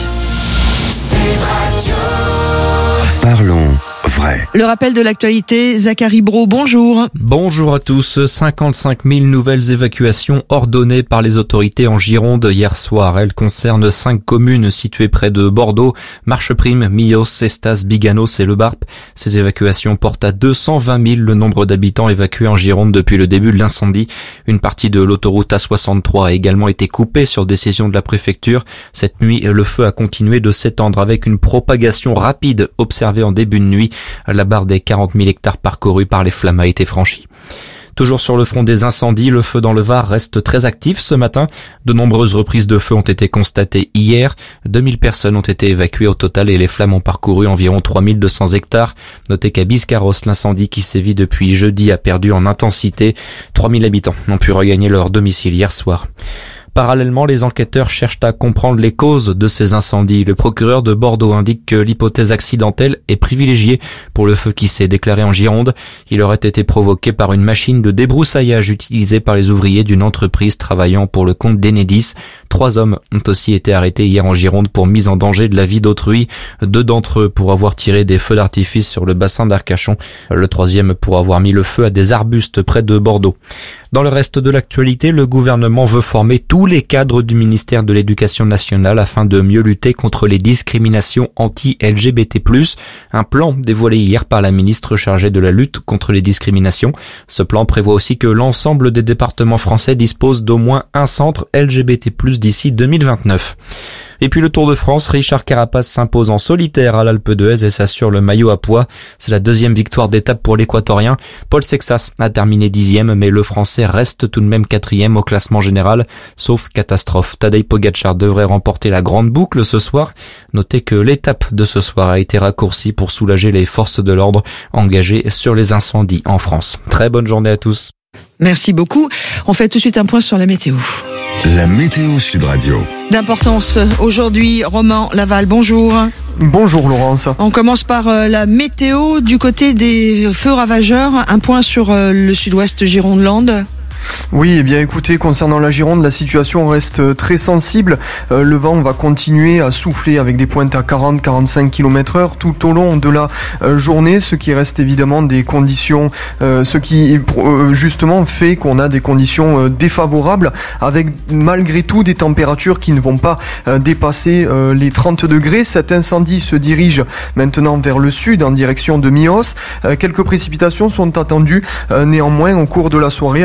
Parlons vrai. Le rappel de l'actualité, Zachary Brault, bonjour. Bonjour à tous. 55 000 nouvelles évacuations ordonnées par les autorités en Gironde hier soir. Elles concernent 5 communes situées près de Bordeaux, Marcheprime, Millos, Cestas, Biganos et Le Barp. Ces évacuations portent à 220 000 le nombre d'habitants évacués en Gironde depuis le début de l'incendie. Une partie de l'autoroute A63 a également été coupée sur décision de la préfecture. Cette nuit, le feu a continué de s'étendre avec une propagation rapide observée en début de nuit. La barre des 40 000 hectares parcourus par les flammes a été franchie. Toujours sur le front des incendies, le feu dans le Var reste très actif ce matin. De nombreuses reprises de feu ont été constatées hier. 2000 personnes ont été évacuées au total et les flammes ont parcouru environ 3200 hectares. Notez qu'à Biscarrosse, l'incendie qui sévit depuis jeudi a perdu en intensité. 3000 habitants ont pu regagner leur domicile hier soir. Parallèlement, les enquêteurs cherchent à comprendre les causes de ces incendies. Le procureur de Bordeaux indique que l'hypothèse accidentelle est privilégiée pour le feu qui s'est déclaré en Gironde. Il aurait été provoqué par une machine de débroussaillage utilisée par les ouvriers d'une entreprise travaillant pour le compte d'Enedis. 3 hommes ont aussi été arrêtés hier en Gironde pour mise en danger de la vie d'autrui. 2 d'entre eux pour avoir tiré des feux d'artifice sur le bassin d'Arcachon. Le 3e pour avoir mis le feu à des arbustes près de Bordeaux. Dans le reste de l'actualité, le gouvernement veut former tous les cadres du ministère de l'Éducation nationale afin de mieux lutter contre les discriminations anti-LGBT+. Un plan dévoilé hier par la ministre chargée de la lutte contre les discriminations. Ce plan prévoit aussi que l'ensemble des départements français disposent d'au moins un centre LGBT+, d'ici 2029. Et puis le Tour de France, Richard Carapace s'impose en solitaire à l'Alpe d'Huez et s'assure le maillot à pois. C'est la 2e victoire d'étape pour l'Équatorien. Paul Sexas a terminé 10e, mais le Français reste tout de même 4e au classement général. Sauf catastrophe, Tadej Pogačar devrait remporter la grande boucle ce soir. Notez que l'étape de ce soir a été raccourcie pour soulager les forces de l'ordre engagées sur les incendies en France. Très bonne journée à tous. Merci beaucoup. On fait tout de suite un point sur la météo. La météo Sud Radio. D'importance aujourd'hui, Romain Laval, bonjour. Bonjour Laurence. On commence par la météo du côté des feux ravageurs. Un point sur le sud-ouest Gironde-Land. Oui, eh bien écoutez, concernant la Gironde, la situation reste très sensible. Le vent va continuer à souffler avec des pointes à 40-45 km/h tout au long de la journée, ce qui reste évidemment des conditions, ce qui justement fait qu'on a des conditions défavorables avec malgré tout des températures qui ne vont pas dépasser les 30 degrés. Cet incendie se dirige maintenant vers le sud en direction de Millos. Quelques précipitations sont attendues néanmoins au cours de la soirée avec des quantités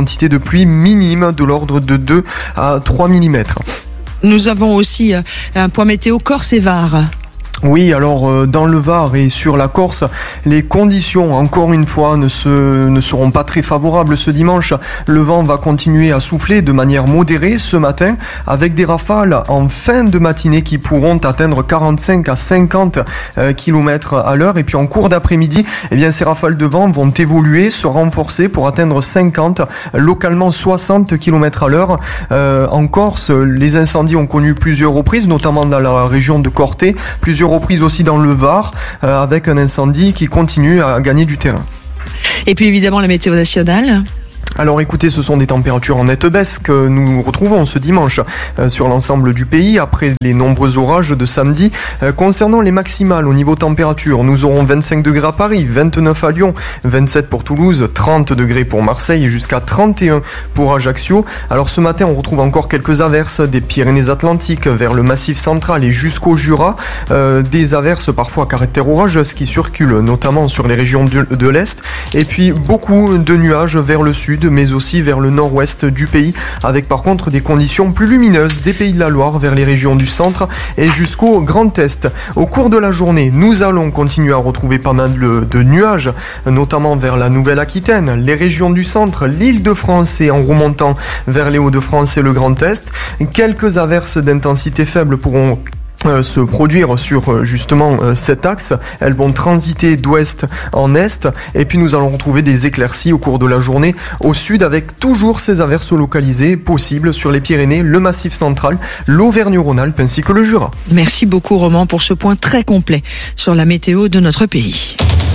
quantité de pluie minime de l'ordre de 2 à 3 mm. Nous avons aussi un point météo Corse et Var. Oui, alors dans le Var et sur la Corse, les conditions, encore une fois, ne seront pas très favorables ce dimanche. Le vent va continuer à souffler de manière modérée ce matin, avec des rafales en fin de matinée qui pourront atteindre 45 à 50 km à l'heure. Et puis en cours d'après-midi, eh bien, ces rafales de vent vont évoluer, se renforcer pour atteindre 50, localement 60 km à l'heure. En Corse, les incendies ont connu plusieurs reprises, notamment dans la région de Corté, plusieurs reprises aussi dans le Var, avec un incendie qui continue à gagner du terrain. Et puis évidemment la météo nationale. Alors écoutez, ce sont des températures en nette baisse que nous retrouvons ce dimanche sur l'ensemble du pays après les nombreux orages de samedi. Concernant les maximales au niveau température, nous aurons 25 degrés à Paris, 29 à Lyon, 27 pour Toulouse, 30 degrés pour Marseille et jusqu'à 31 pour Ajaccio. Alors ce matin, on retrouve encore quelques averses des Pyrénées-Atlantiques vers le Massif central et jusqu'au Jura. Des averses parfois à caractère orageux qui circulent notamment sur les régions de l'Est. Et puis beaucoup de nuages vers le sud, mais aussi vers le nord-ouest du pays, avec par contre des conditions plus lumineuses des Pays de la Loire vers les régions du centre et jusqu'au Grand Est. Au cours de la journée, nous allons continuer à retrouver pas mal de nuages, notamment vers la Nouvelle-Aquitaine, les régions du centre, l'Île-de-France et en remontant vers les Hauts-de-France et le Grand Est. Quelques averses d'intensité faible pourront se produire sur justement cet axe. Elles vont transiter d'ouest en est et puis nous allons retrouver des éclaircies au cours de la journée au sud avec toujours ces averses localisées possibles sur les Pyrénées, le Massif central, l'Auvergne-Rhône-Alpes ainsi que le Jura. Merci beaucoup Roman pour ce point très complet sur la météo de notre pays.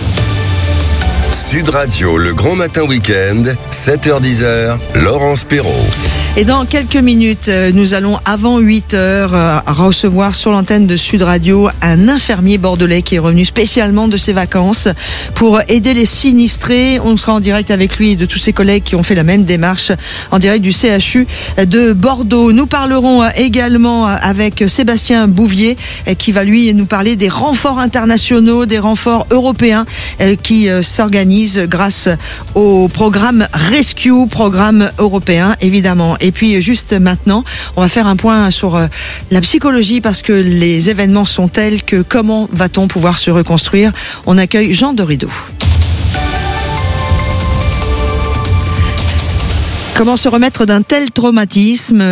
Sud Radio, le grand matin week-end, 7h-10h, Laurence Perrault. Et dans quelques minutes, nous allons avant 8h recevoir sur l'antenne de Sud Radio un infirmier bordelais qui est revenu spécialement de ses vacances pour aider les sinistrés. On sera en direct avec lui et de tous ses collègues qui ont fait la même démarche en direct du CHU de Bordeaux. Nous parlerons également avec Sébastien Bouvier qui va lui nous parler des renforts internationaux, des renforts européens qui s'organisent grâce au programme Rescue, programme européen évidemment. Et puis juste maintenant, on va faire un point sur la psychologie parce que les événements sont tels que comment va-t-on pouvoir se reconstruire ? On accueille Jean Dorido. Comment se remettre d'un tel traumatisme ?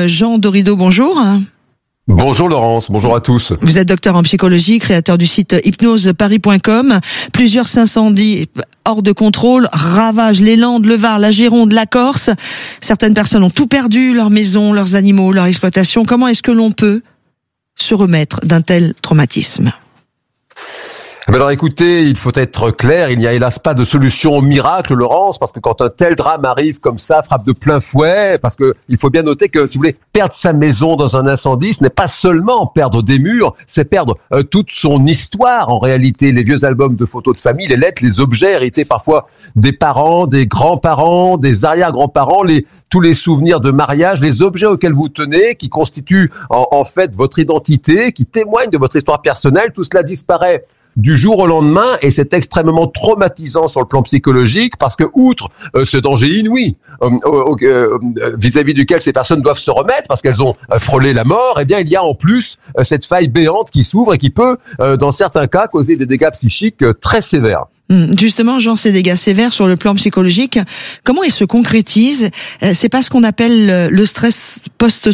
Jean Dorido, bonjour. Bonjour Laurence, bonjour à tous. Vous êtes docteur en psychologie, créateur du site hypnoseparis.com. Plusieurs incendies hors de contrôle ravagent les Landes, le Var, la Gironde, la Corse. Certaines personnes ont tout perdu, leurs maisons, leurs animaux, leur exploitation. Comment est-ce que l'on peut se remettre d'un tel traumatisme ? Alors écoutez, il faut être clair, il n'y a hélas pas de solution miracle, Laurence, parce que quand un tel drame arrive comme ça, frappe de plein fouet, parce que il faut bien noter que si vous voulez perdre sa maison dans un incendie, ce n'est pas seulement perdre des murs, c'est perdre toute son histoire en réalité, les vieux albums de photos de famille, les lettres, les objets hérités parfois des parents, des grands-parents, des arrière-grands-parents, tous les souvenirs de mariage, les objets auxquels vous tenez, qui constituent en fait votre identité, qui témoignent de votre histoire personnelle, tout cela disparaît du jour au lendemain et c'est extrêmement traumatisant sur le plan psychologique parce que outre ce danger inouï vis-à-vis duquel ces personnes doivent se remettre parce qu'elles ont frôlé la mort, eh bien il y a en plus cette faille béante qui s'ouvre et qui peut dans certains cas causer des dégâts psychiques très sévères. Justement, Jean, ces dégâts sévères sur le plan psychologique, comment ils se concrétisent ? C'est pas ce qu'on appelle le stress post-traumatique ?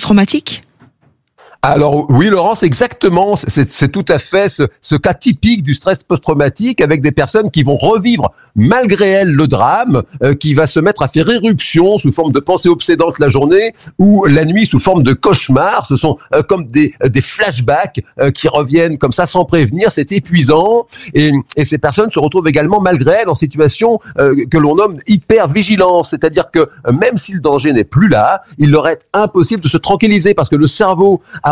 Alors oui, Laurence, exactement. C'est tout à fait ce cas typique du stress post-traumatique avec des personnes qui vont revivre malgré elles le drame, qui va se mettre à faire éruption sous forme de pensées obsédantes la journée ou la nuit sous forme de cauchemars. Ce sont comme des flashbacks qui reviennent comme ça sans prévenir. C'est épuisant et ces personnes se retrouvent également malgré elles en situation que l'on nomme hyper-vigilance. C'est-à-dire que même si le danger n'est plus là, il leur est impossible de se tranquilliser parce que le cerveau a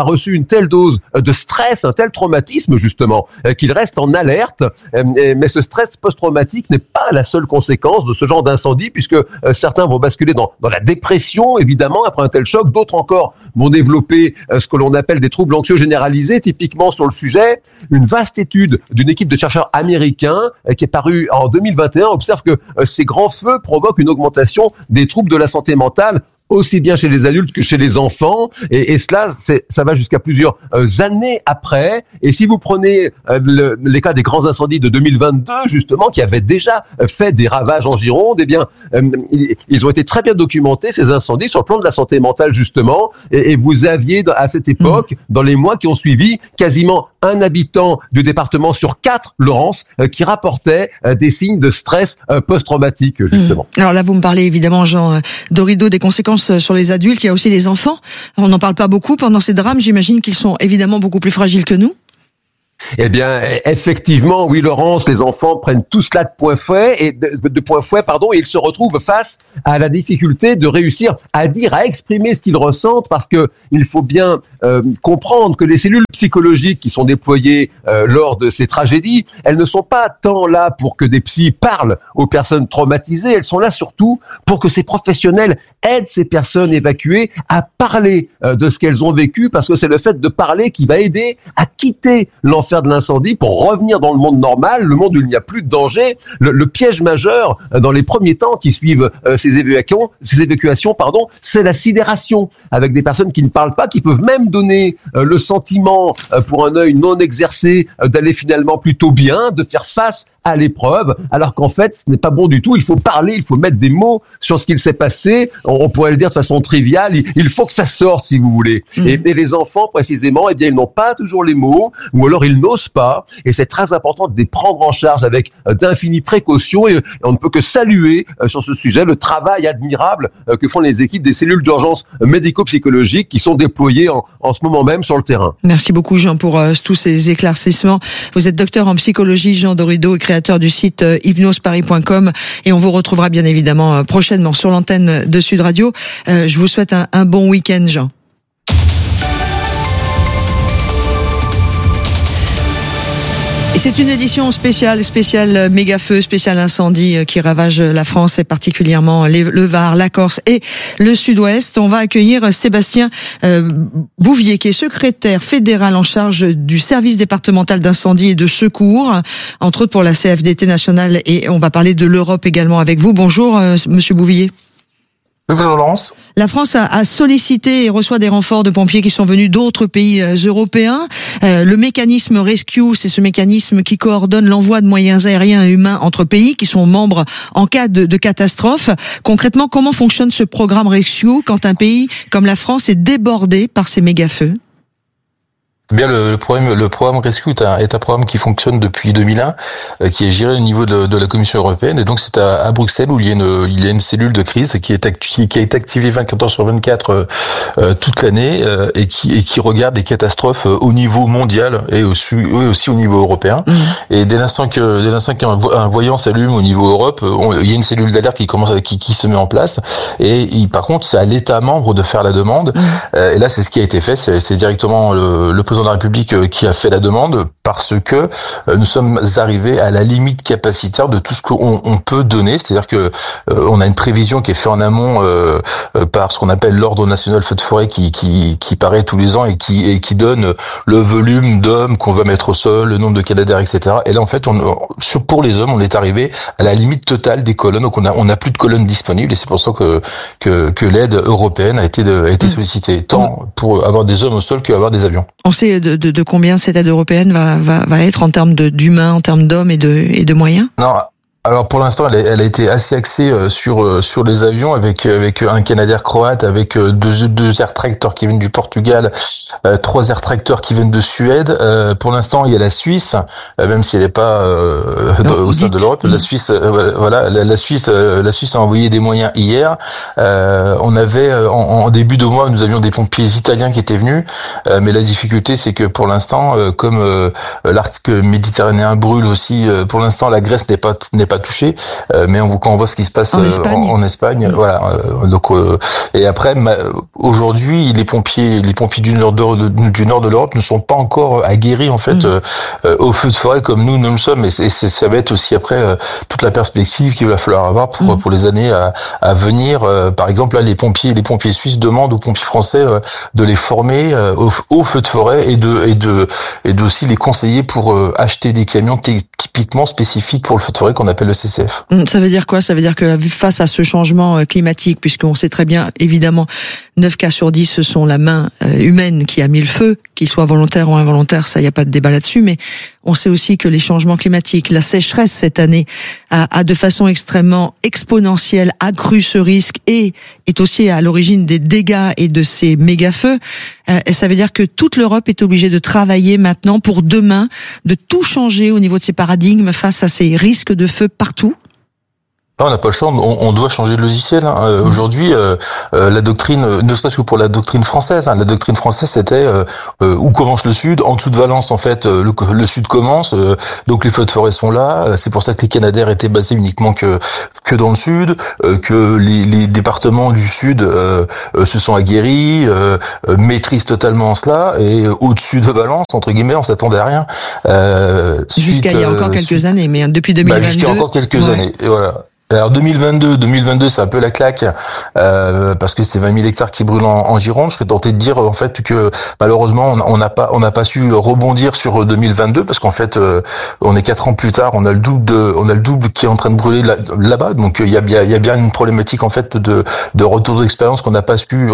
reçu une telle dose de stress, un tel traumatisme justement, qu'il reste en alerte. Mais ce stress post-traumatique n'est pas la seule conséquence de ce genre d'incendie, puisque certains vont basculer dans la dépression, évidemment, après un tel choc. D'autres encore vont développer ce que l'on appelle des troubles anxieux généralisés. Typiquement sur le sujet, une vaste étude d'une équipe de chercheurs américains qui est parue en 2021 observe que ces grands feux provoquent une augmentation des troubles de la santé mentale, aussi bien chez les adultes que chez les enfants, et cela, ça va jusqu'à plusieurs années après. Et si vous prenez les cas des grands incendies de 2022, justement, qui avaient déjà fait des ravages en Gironde, eh bien, ils ont été très bien documentés, ces incendies, sur le plan de la santé mentale, justement, et vous aviez, à cette époque, dans les mois qui ont suivi, quasiment un habitant du département sur 4, Laurence, qui rapportait des signes de stress post-traumatique, justement. Alors là, vous me parlez évidemment, Jean Dorido, des conséquences sur les adultes. Il y a aussi les enfants. On n'en parle pas beaucoup pendant ces drames. J'imagine qu'ils sont évidemment beaucoup plus fragiles que nous. Eh bien, effectivement, oui, Laurence, les enfants prennent tout cela de point fouet, et ils se retrouvent face à la difficulté de réussir à dire, à exprimer ce qu'ils ressentent, parce que il faut bien comprendre que les cellules psychologiques qui sont déployées lors de ces tragédies, elles ne sont pas tant là pour que des psys parlent aux personnes traumatisées, elles sont là surtout pour que ces professionnels aident ces personnes évacuées à parler de ce qu'elles ont vécu, parce que c'est le fait de parler qui va aider à quitter l'enfer de l'incendie pour revenir dans le monde normal, le monde où il n'y a plus de danger. Le piège majeur dans les premiers temps qui suivent ces évacuations, c'est la sidération, avec des personnes qui ne parlent pas, qui peuvent même donner le sentiment pour un œil non exercé d'aller finalement plutôt bien, de faire face à l'épreuve, alors qu'en fait, ce n'est pas bon du tout. Il faut parler, il faut mettre des mots sur ce qu'il s'est passé. On pourrait le dire de façon triviale. Il faut que ça sorte, si vous voulez. Et les enfants, précisément, eh bien, ils n'ont pas toujours les mots, ou alors ils n'osent pas. Et c'est très important de les prendre en charge avec d'infinies précautions. Et on ne peut que saluer sur ce sujet le travail admirable que font les équipes des cellules d'urgence médico-psychologiques qui sont déployées en ce moment même sur le terrain. Merci beaucoup, Jean, pour tous ces éclaircissements. Vous êtes docteur en psychologie, Jean Dorido, créateur du site hypnoseparis.com, et on vous retrouvera bien évidemment prochainement sur l'antenne de Sud Radio. Je vous souhaite un bon week-end, Jean. Et c'est une édition spéciale méga feu, spécial incendie qui ravage la France et particulièrement le Var, la Corse et le Sud-Ouest. On va accueillir Sébastien Bouvier, qui est secrétaire fédéral en charge du service départemental d'incendie et de secours, entre autres pour la CFDT nationale, et on va parler de l'Europe également avec vous. Bonjour Monsieur Bouvier. Bonjour Laurence. La France a sollicité et reçoit des renforts de pompiers qui sont venus d'autres pays européens. Le mécanisme Rescue, c'est ce mécanisme qui coordonne l'envoi de moyens aériens et humains entre pays qui sont membres en cas de catastrophe. Concrètement, comment fonctionne ce programme Rescue quand un pays comme la France est débordé par ces méga-feux ? Bien, le programme Rescue est un programme qui fonctionne depuis 2001, qui est géré au niveau de la Commission européenne, et donc c'est à Bruxelles où il y a une cellule de crise qui a été activée 24 heures sur 24 toute l'année, et qui regarde des catastrophes au niveau mondial et aussi au niveau européen. Et dès l'instant qu'un voyant s'allume au niveau Europe, il y a une cellule d'alerte qui se met en place, et par contre c'est à l'État membre de faire la demande. Et là c'est ce qui a été fait, c'est directement le président de la République qui a fait la demande, parce que nous sommes arrivés à la limite capacitaire de tout ce qu'on peut donner. C'est-à-dire que on a une prévision qui est faite en amont par ce qu'on appelle l'ordre national feu de forêt qui paraît tous les ans et qui donne le volume d'hommes qu'on va mettre au sol, le nombre de cadavres, etc. Et là en fait pour les hommes on est arrivé à la limite totale des colonnes, donc on n'a plus de colonnes disponibles, et c'est pour ça que l'aide européenne a été sollicitée, tant pour avoir des hommes au sol qu'avoir des avions. On sait de combien cette aide européenne va être en termes d'humains, en termes d'hommes et de moyens ? Non. Alors pour l'instant, elle a été assez axée sur les avions, avec un Canadair croate, avec deux Air Tractor qui viennent du Portugal, 3 Air Tractor qui viennent de Suède. Pour l'instant, il y a la Suisse, même si elle n'est pas au sein de l'Europe. La Suisse, la Suisse a envoyé des moyens hier. On avait en début de mois, nous avions des pompiers italiens qui étaient venus, mais la difficulté, c'est que pour l'instant, comme l'arc méditerranéen brûle aussi, pour l'instant, la Grèce n'est pas pas touché, mais quand on voit ce qui se passe en Espagne, voilà. Donc et après, aujourd'hui, les pompiers du nord de l'Europe ne sont pas encore aguerris en fait au feu de forêt comme nous le sommes. Et ça va être aussi après toute la perspective qu'il va falloir avoir pour les années à venir. Par exemple, là, les pompiers suisses demandent aux pompiers français de les former au feu de forêt et de aussi les conseiller pour acheter des camions typiquement spécifiques pour le feu de forêt qu'on appelle le CCF. Ça veut dire quoi? Ça veut dire que face à ce changement climatique, puisqu'on sait très bien, évidemment, 9 cas sur 10, ce sont la main humaine qui a mis le feu, qu'il soit volontaire ou involontaire, ça, il n'y a pas de débat là-dessus, mais on sait aussi que les changements climatiques, la sécheresse cette année a de façon extrêmement exponentielle accru ce risque et est aussi à l'origine des dégâts et de ces méga-feux. Et ça veut dire que toute l'Europe est obligée de travailler maintenant pour demain, de tout changer au niveau de ses paradigmes face à ces risques de feu partout. On n'a pas le choix, on doit changer de logiciel. Aujourd'hui, la doctrine, ne serait-ce que pour la doctrine française, la doctrine française c'était où commence le sud, en dessous de Valence en fait, le sud commence, donc les feux de forêt sont là. C'est pour ça que les Canadair étaient basés uniquement que dans le sud, que les départements du sud se sont aguerris, maîtrisent totalement cela, et au-dessus de Valence, entre guillemets, on s'attendait à rien. Jusqu'à il y a encore quelques années, mais depuis 2022. Jusqu'à encore quelques années, et voilà. Alors 2022, c'est un peu la claque parce que c'est 20 000 hectares qui brûlent en Gironde. Je serais tenté de dire en fait que malheureusement on n'a pas su rebondir sur 2022 parce qu'en fait on est 4 ans plus tard, on a le double qui est en train de brûler là-bas. Donc il y a bien une problématique en fait de retour d'expérience qu'on n'a pas su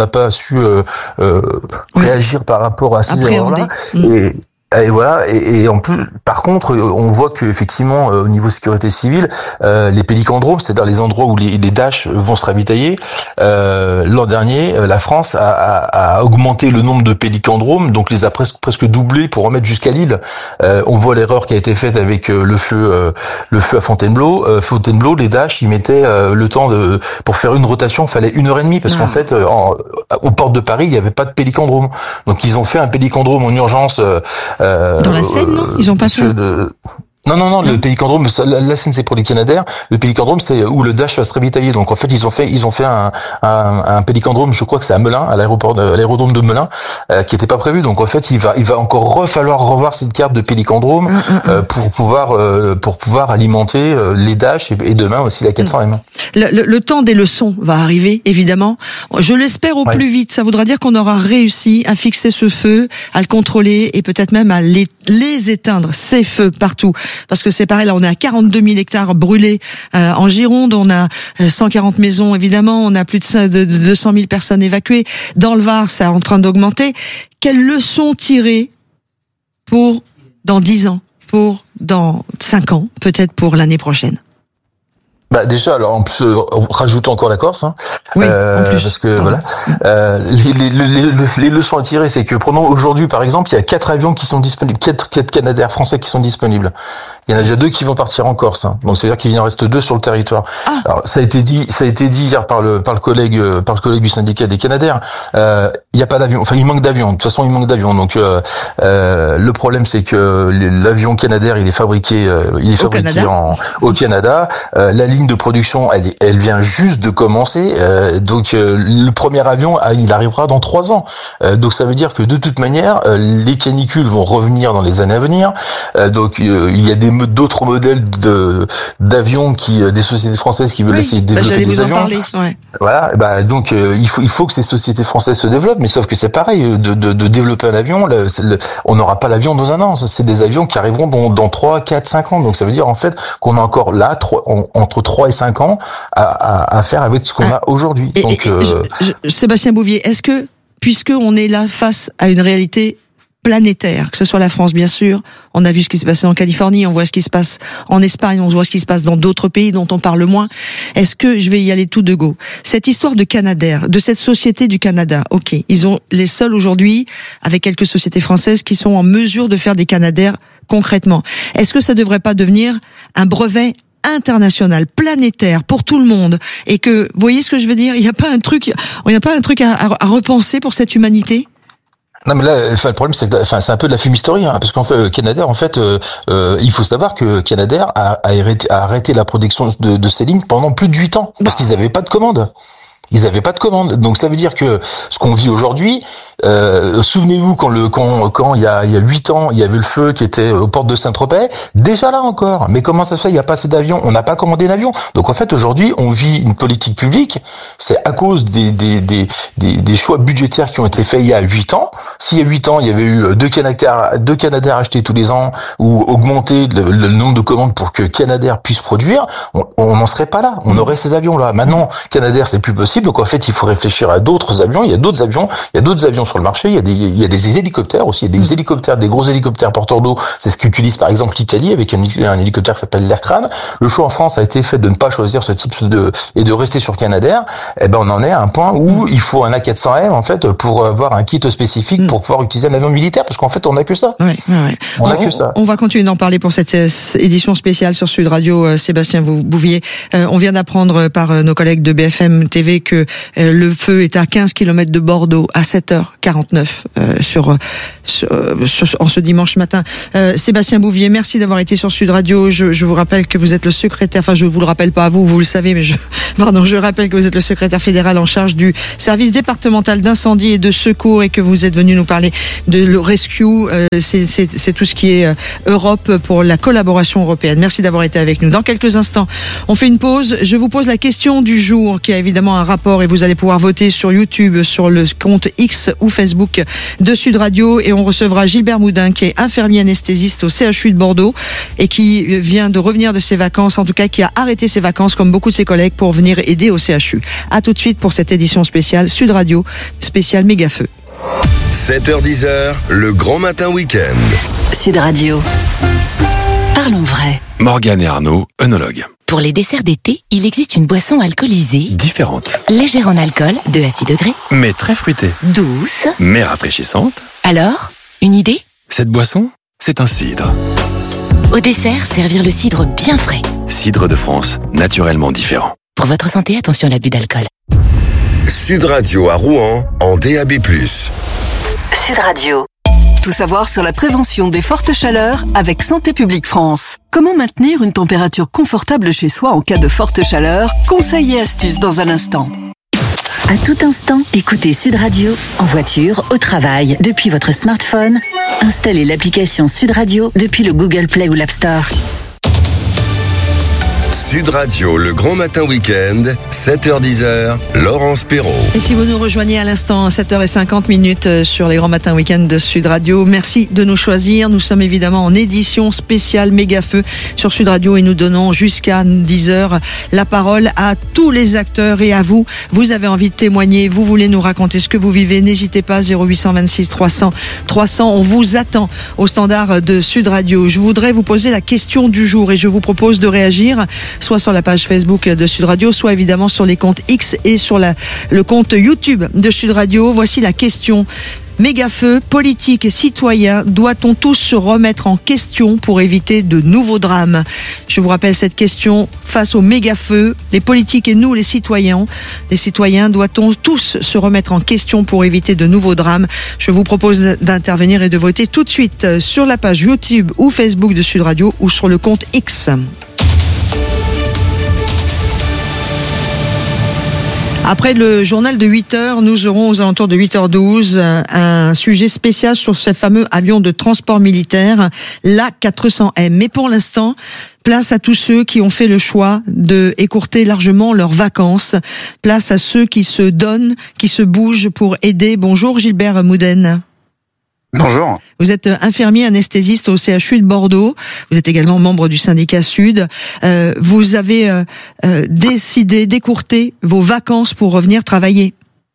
réagir par rapport à ces erreurs-là. Et voilà, et en plus, par contre, on voit que effectivement, au niveau sécurité civile, les pélicandromes, c'est-à-dire les endroits où les Dash vont se ravitailler, l'an dernier, la France a augmenté le nombre de pélicandromes, donc les a presque doublés pour remettre jusqu'à Lille. On voit l'erreur qui a été faite avec le feu à Fontainebleau. Fontainebleau, les Dash, ils mettaient le temps pour faire une rotation, fallait 1h30 parce qu'en fait, aux portes de Paris, il n'y avait pas de pélicandrome. Donc ils ont fait un pélicandrome en urgence. Dans la Seine, non? Ils ont pas fait. Non, le pélicandrome, la Seine c'est pour les Canadair. Le pélicandrome c'est où le Dash va se ravitailler. Donc en fait ils ont fait un pélicandrome, je crois que c'est à Melun, à l'aérodrome de Melun, qui était pas prévu. Donc en fait il va encore falloir revoir cette carte de pélicandrome pour pouvoir alimenter les Dash et demain aussi la 400M. Le temps des leçons va arriver évidemment. Je l'espère au plus vite. Ça voudra dire qu'on aura réussi à fixer ce feu, à le contrôler et peut-être même à les éteindre, ces feux partout. Parce que c'est pareil, là on est à 42 000 hectares brûlés en Gironde, on a 140 maisons évidemment, on a plus de 200 000 personnes évacuées. Dans le Var, c'est en train d'augmenter. Quelles leçons tirer pour dans 10 ans, pour dans 5 ans, peut-être pour l'année prochaine? Déjà, alors en plus, rajoutons encore la Corse, oui, en plus. parce que voilà, les leçons à tirer, c'est que prenons aujourd'hui par exemple, il y a 4 avions qui sont disponibles, 4 Canadair français qui sont disponibles. Il y en a déjà 2 qui vont partir en Corse, donc c'est-à-dire qu'il en reste 2 sur le territoire. Alors ça a été dit hier par le collègue du syndicat des Canadair. Il y a pas d'avion, enfin il manque d'avions. De toute façon, il manque d'avions. Donc le problème c'est que l'avion Canadair, il est fabriqué au Canada. La ligne de production, elle vient juste de commencer. Donc le premier avion, il arrivera dans 3 ans. Donc ça veut dire que de toute manière, les canicules vont revenir dans les années à venir. Donc il y a d'autres modèles d'avions des sociétés françaises qui veulent essayer de développer des avions. Voilà. Donc il faut que ces sociétés françaises se développent, mais sauf que c'est pareil de développer un avion. On n'aura pas l'avion dans 1 an. C'est des avions qui arriveront dans 3, 4, 5 ans. Donc ça veut dire en fait qu'on a encore là entre 3 et 5 ans à faire avec ce qu'on a aujourd'hui. Donc Sébastien Bouvier, est-ce que, puisque on est là face à une réalité planétaire, que ce soit la France bien sûr, on a vu ce qui s'est passé en Californie, on voit ce qui se passe en Espagne, on voit ce qui se passe dans d'autres pays dont on parle moins, est-ce que, je vais y aller tout de go, cette histoire de Canadair, de cette société du Canada, ok, ils ont les seuls aujourd'hui, avec quelques sociétés françaises qui sont en mesure de faire des Canadair concrètement, est-ce que ça devrait pas devenir un brevet international, planétaire, pour tout le monde, et que, vous voyez ce que je veux dire, il n'y a pas un truc à repenser pour cette humanité? Non mais là, le problème c'est que, c'est un peu de la fumisterie, parce qu'en fait, Canadair, il faut savoir que Canadair a arrêté la production de ces lignes pendant plus de 8 ans, parce qu'ils n'avaient pas de commande. Donc ça veut dire que ce qu'on vit aujourd'hui, souvenez-vous quand il y a 8 ans, il y avait le feu qui était aux portes de Saint-Tropez, déjà là encore. Mais comment ça se fait? Il n'y a pas assez d'avions, on n'a pas commandé d'avions. Donc en fait aujourd'hui, on vit une politique publique. C'est à cause des choix budgétaires qui ont été faits il y a 8 ans. S'il y a 8 ans, il y avait eu deux Canadair achetés tous les ans ou augmenter le nombre de commandes pour que Canadair puisse produire, on n'en serait pas là. On aurait ces avions là. Maintenant, Canadair c'est plus possible. Donc en fait, il faut réfléchir à d'autres avions. Il y a d'autres avions sur le marché. Il y a des hélicoptères aussi. Il y a des hélicoptères, des gros hélicoptères porteurs d'eau. C'est ce qu'utilise par exemple l'Italie avec un hélicoptère qui s'appelle l'Aircrane. Le choix en France a été fait de ne pas choisir ce type et de rester sur Canadair. On en est à un point où il faut un A400M en fait pour avoir un kit spécifique pour pouvoir utiliser un avion militaire, parce qu'en fait on n'a que ça. On n'a que ça. On va continuer d'en parler pour cette édition spéciale sur Sud Radio. Sébastien Bouvier, on vient d'apprendre par nos collègues de BFM TV que le feu est à 15 km de Bordeaux à 7h49 en ce dimanche matin. Sébastien Bouvier, merci d'avoir été sur Sud Radio. Je vous rappelle que vous êtes le secrétaire, je vous le rappelle pas à vous le savez, mais je rappelle que vous êtes le secrétaire fédéral en charge du service départemental d'incendie et de secours et que vous êtes venu nous parler de le rescue. C'est tout ce qui est Europe pour la collaboration européenne. Merci d'avoir été avec nous. Dans quelques instants, on fait une pause. Je vous pose la question du jour qui a évidemment un rapport et vous allez pouvoir voter sur YouTube, sur le compte X ou Facebook de Sud Radio, et on recevra Gilbert Moudin qui est infirmier anesthésiste au CHU de Bordeaux et qui vient de revenir de ses vacances, en tout cas qui a arrêté ses vacances comme beaucoup de ses collègues pour venir aider au CHU. À tout de suite pour cette édition spéciale Sud Radio, spéciale méga feu. 7h-10h, le grand matin week-end. Sud Radio. Parlons vrai. Morgane et Arnaud, œnologues. Pour les desserts d'été, il existe une boisson alcoolisée. Différente. Légère en alcool, 2 à 6 degrés. Mais très fruitée. Douce. Mais rafraîchissante. Alors, une idée? Cette boisson, c'est un cidre. Au dessert, servir le cidre bien frais. Cidre de France, naturellement différent. Pour votre santé, attention à l'abus d'alcool. Sud Radio à Rouen, en DAB+. Sud Radio. Tout savoir sur la prévention des fortes chaleurs avec Santé publique France. Comment maintenir une température confortable chez soi en cas de forte chaleur? Conseils et astuces dans un instant. À tout instant, écoutez Sud Radio en voiture, au travail, depuis votre smartphone. Installez l'application Sud Radio depuis le Google Play ou l'App Store. Sud Radio, le grand matin week-end, 7h-10h, Laurence Perrault. Et si vous nous rejoignez à l'instant, à 7h50 sur les grands matins week-end de Sud Radio, merci de nous choisir. Nous sommes évidemment en édition spéciale méga feu sur Sud Radio et nous donnons jusqu'à 10h la parole à tous les acteurs et à vous. Vous avez envie de témoigner, vous voulez nous raconter ce que vous vivez, n'hésitez pas, 0826 300 300. On vous attend au standard de Sud Radio. Je voudrais vous poser la question du jour et je vous propose de réagir soit sur la page Facebook de Sud Radio, soit évidemment sur les comptes X et sur le compte YouTube de Sud Radio. Voici la question. Méga-feu, politique et citoyens, doit-on tous se remettre en question pour éviter de nouveaux drames? Je vous rappelle cette question face au méga-feu. Les politiques et nous, les citoyens, doit-on tous se remettre en question pour éviter de nouveaux drames? Je vous propose d'intervenir et de voter tout de suite sur la page YouTube ou Facebook de Sud Radio ou sur le compte X. Après le journal de 8h, nous aurons aux alentours de 8h12 un sujet spécial sur ce fameux avion de transport militaire, l'A400M. Mais pour l'instant, place à tous ceux qui ont fait le choix de écourter largement leurs vacances. Place à ceux qui se donnent, qui se bougent pour aider. Bonjour Gilbert Moudin. Bonjour. Vous êtes infirmier anesthésiste au CHU de Bordeaux. Vous êtes également membre du syndicat Sud. Vous avez décidé d'écourter vos vacances pour revenir travailler.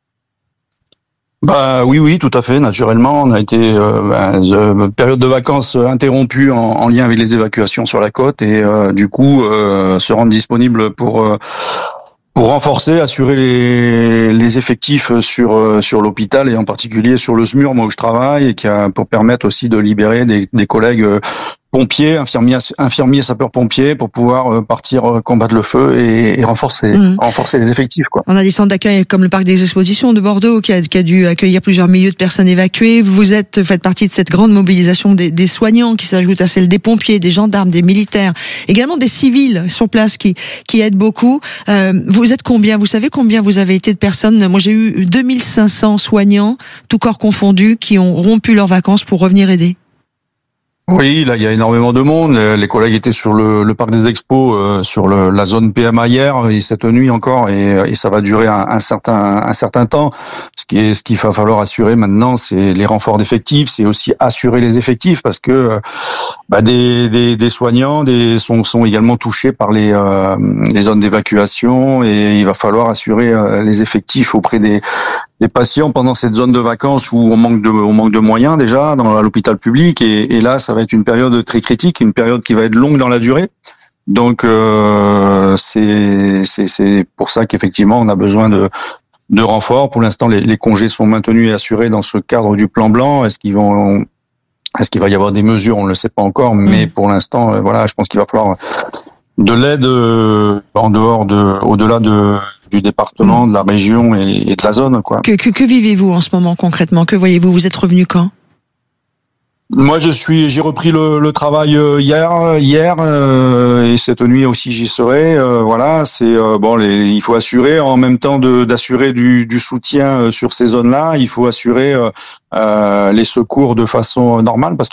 Oui, tout à fait. Naturellement, on a été période de vacances interrompue en lien avec les évacuations sur la côte et du coup se rendre disponible pour renforcer, assurer les effectifs sur l'hôpital et en particulier sur le SMUR, moi où je travaille, et pour permettre aussi de libérer des collègues pompiers, infirmiers, sapeurs-pompiers pour pouvoir partir combattre le feu et renforcer les effectifs, quoi. On a des centres d'accueil comme le parc des expositions de Bordeaux qui a dû accueillir plusieurs milliers de personnes évacuées. Vous faites partie de cette grande mobilisation des soignants qui s'ajoute à celle des pompiers, des gendarmes, des militaires, également des civils sur place qui aident beaucoup. Vous êtes combien? Vous savez combien vous avez été de personnes? Moi, j'ai eu 2500 soignants, tout corps confondus, qui ont rompu leurs vacances pour revenir aider. Oui, là il y a énormément de monde. Les collègues étaient sur le parc des expos, sur la zone PMA hier et cette nuit encore, et ça va durer un certain temps. Ce qu'il va falloir assurer maintenant, c'est les renforts d'effectifs, c'est aussi assurer les effectifs parce que des soignants sont également touchés par les zones d'évacuation, et il va falloir assurer les effectifs auprès des patients pendant cette zone de vacances où on manque de moyens déjà à l'hôpital public, et là ça va être une période très critique, une période qui va être longue dans la durée. Donc c'est pour ça qu'effectivement on a besoin de renforts. Pour l'instant les congés sont maintenus et assurés dans ce cadre du plan blanc. Est-ce qu'il va y avoir des mesures? On ne le sait pas encore, mais pour l'instant je pense qu'il va falloir de l'aide au-delà du département, de la région et de la zone, quoi. Que vivez-vous en ce moment concrètement? Que voyez-vous? Vous êtes revenu quand? Moi, j'ai repris le travail hier, et cette nuit aussi j'y serai. Il faut assurer en même temps d'assurer du soutien sur ces zones-là. Il faut assurer les secours de façon normale parce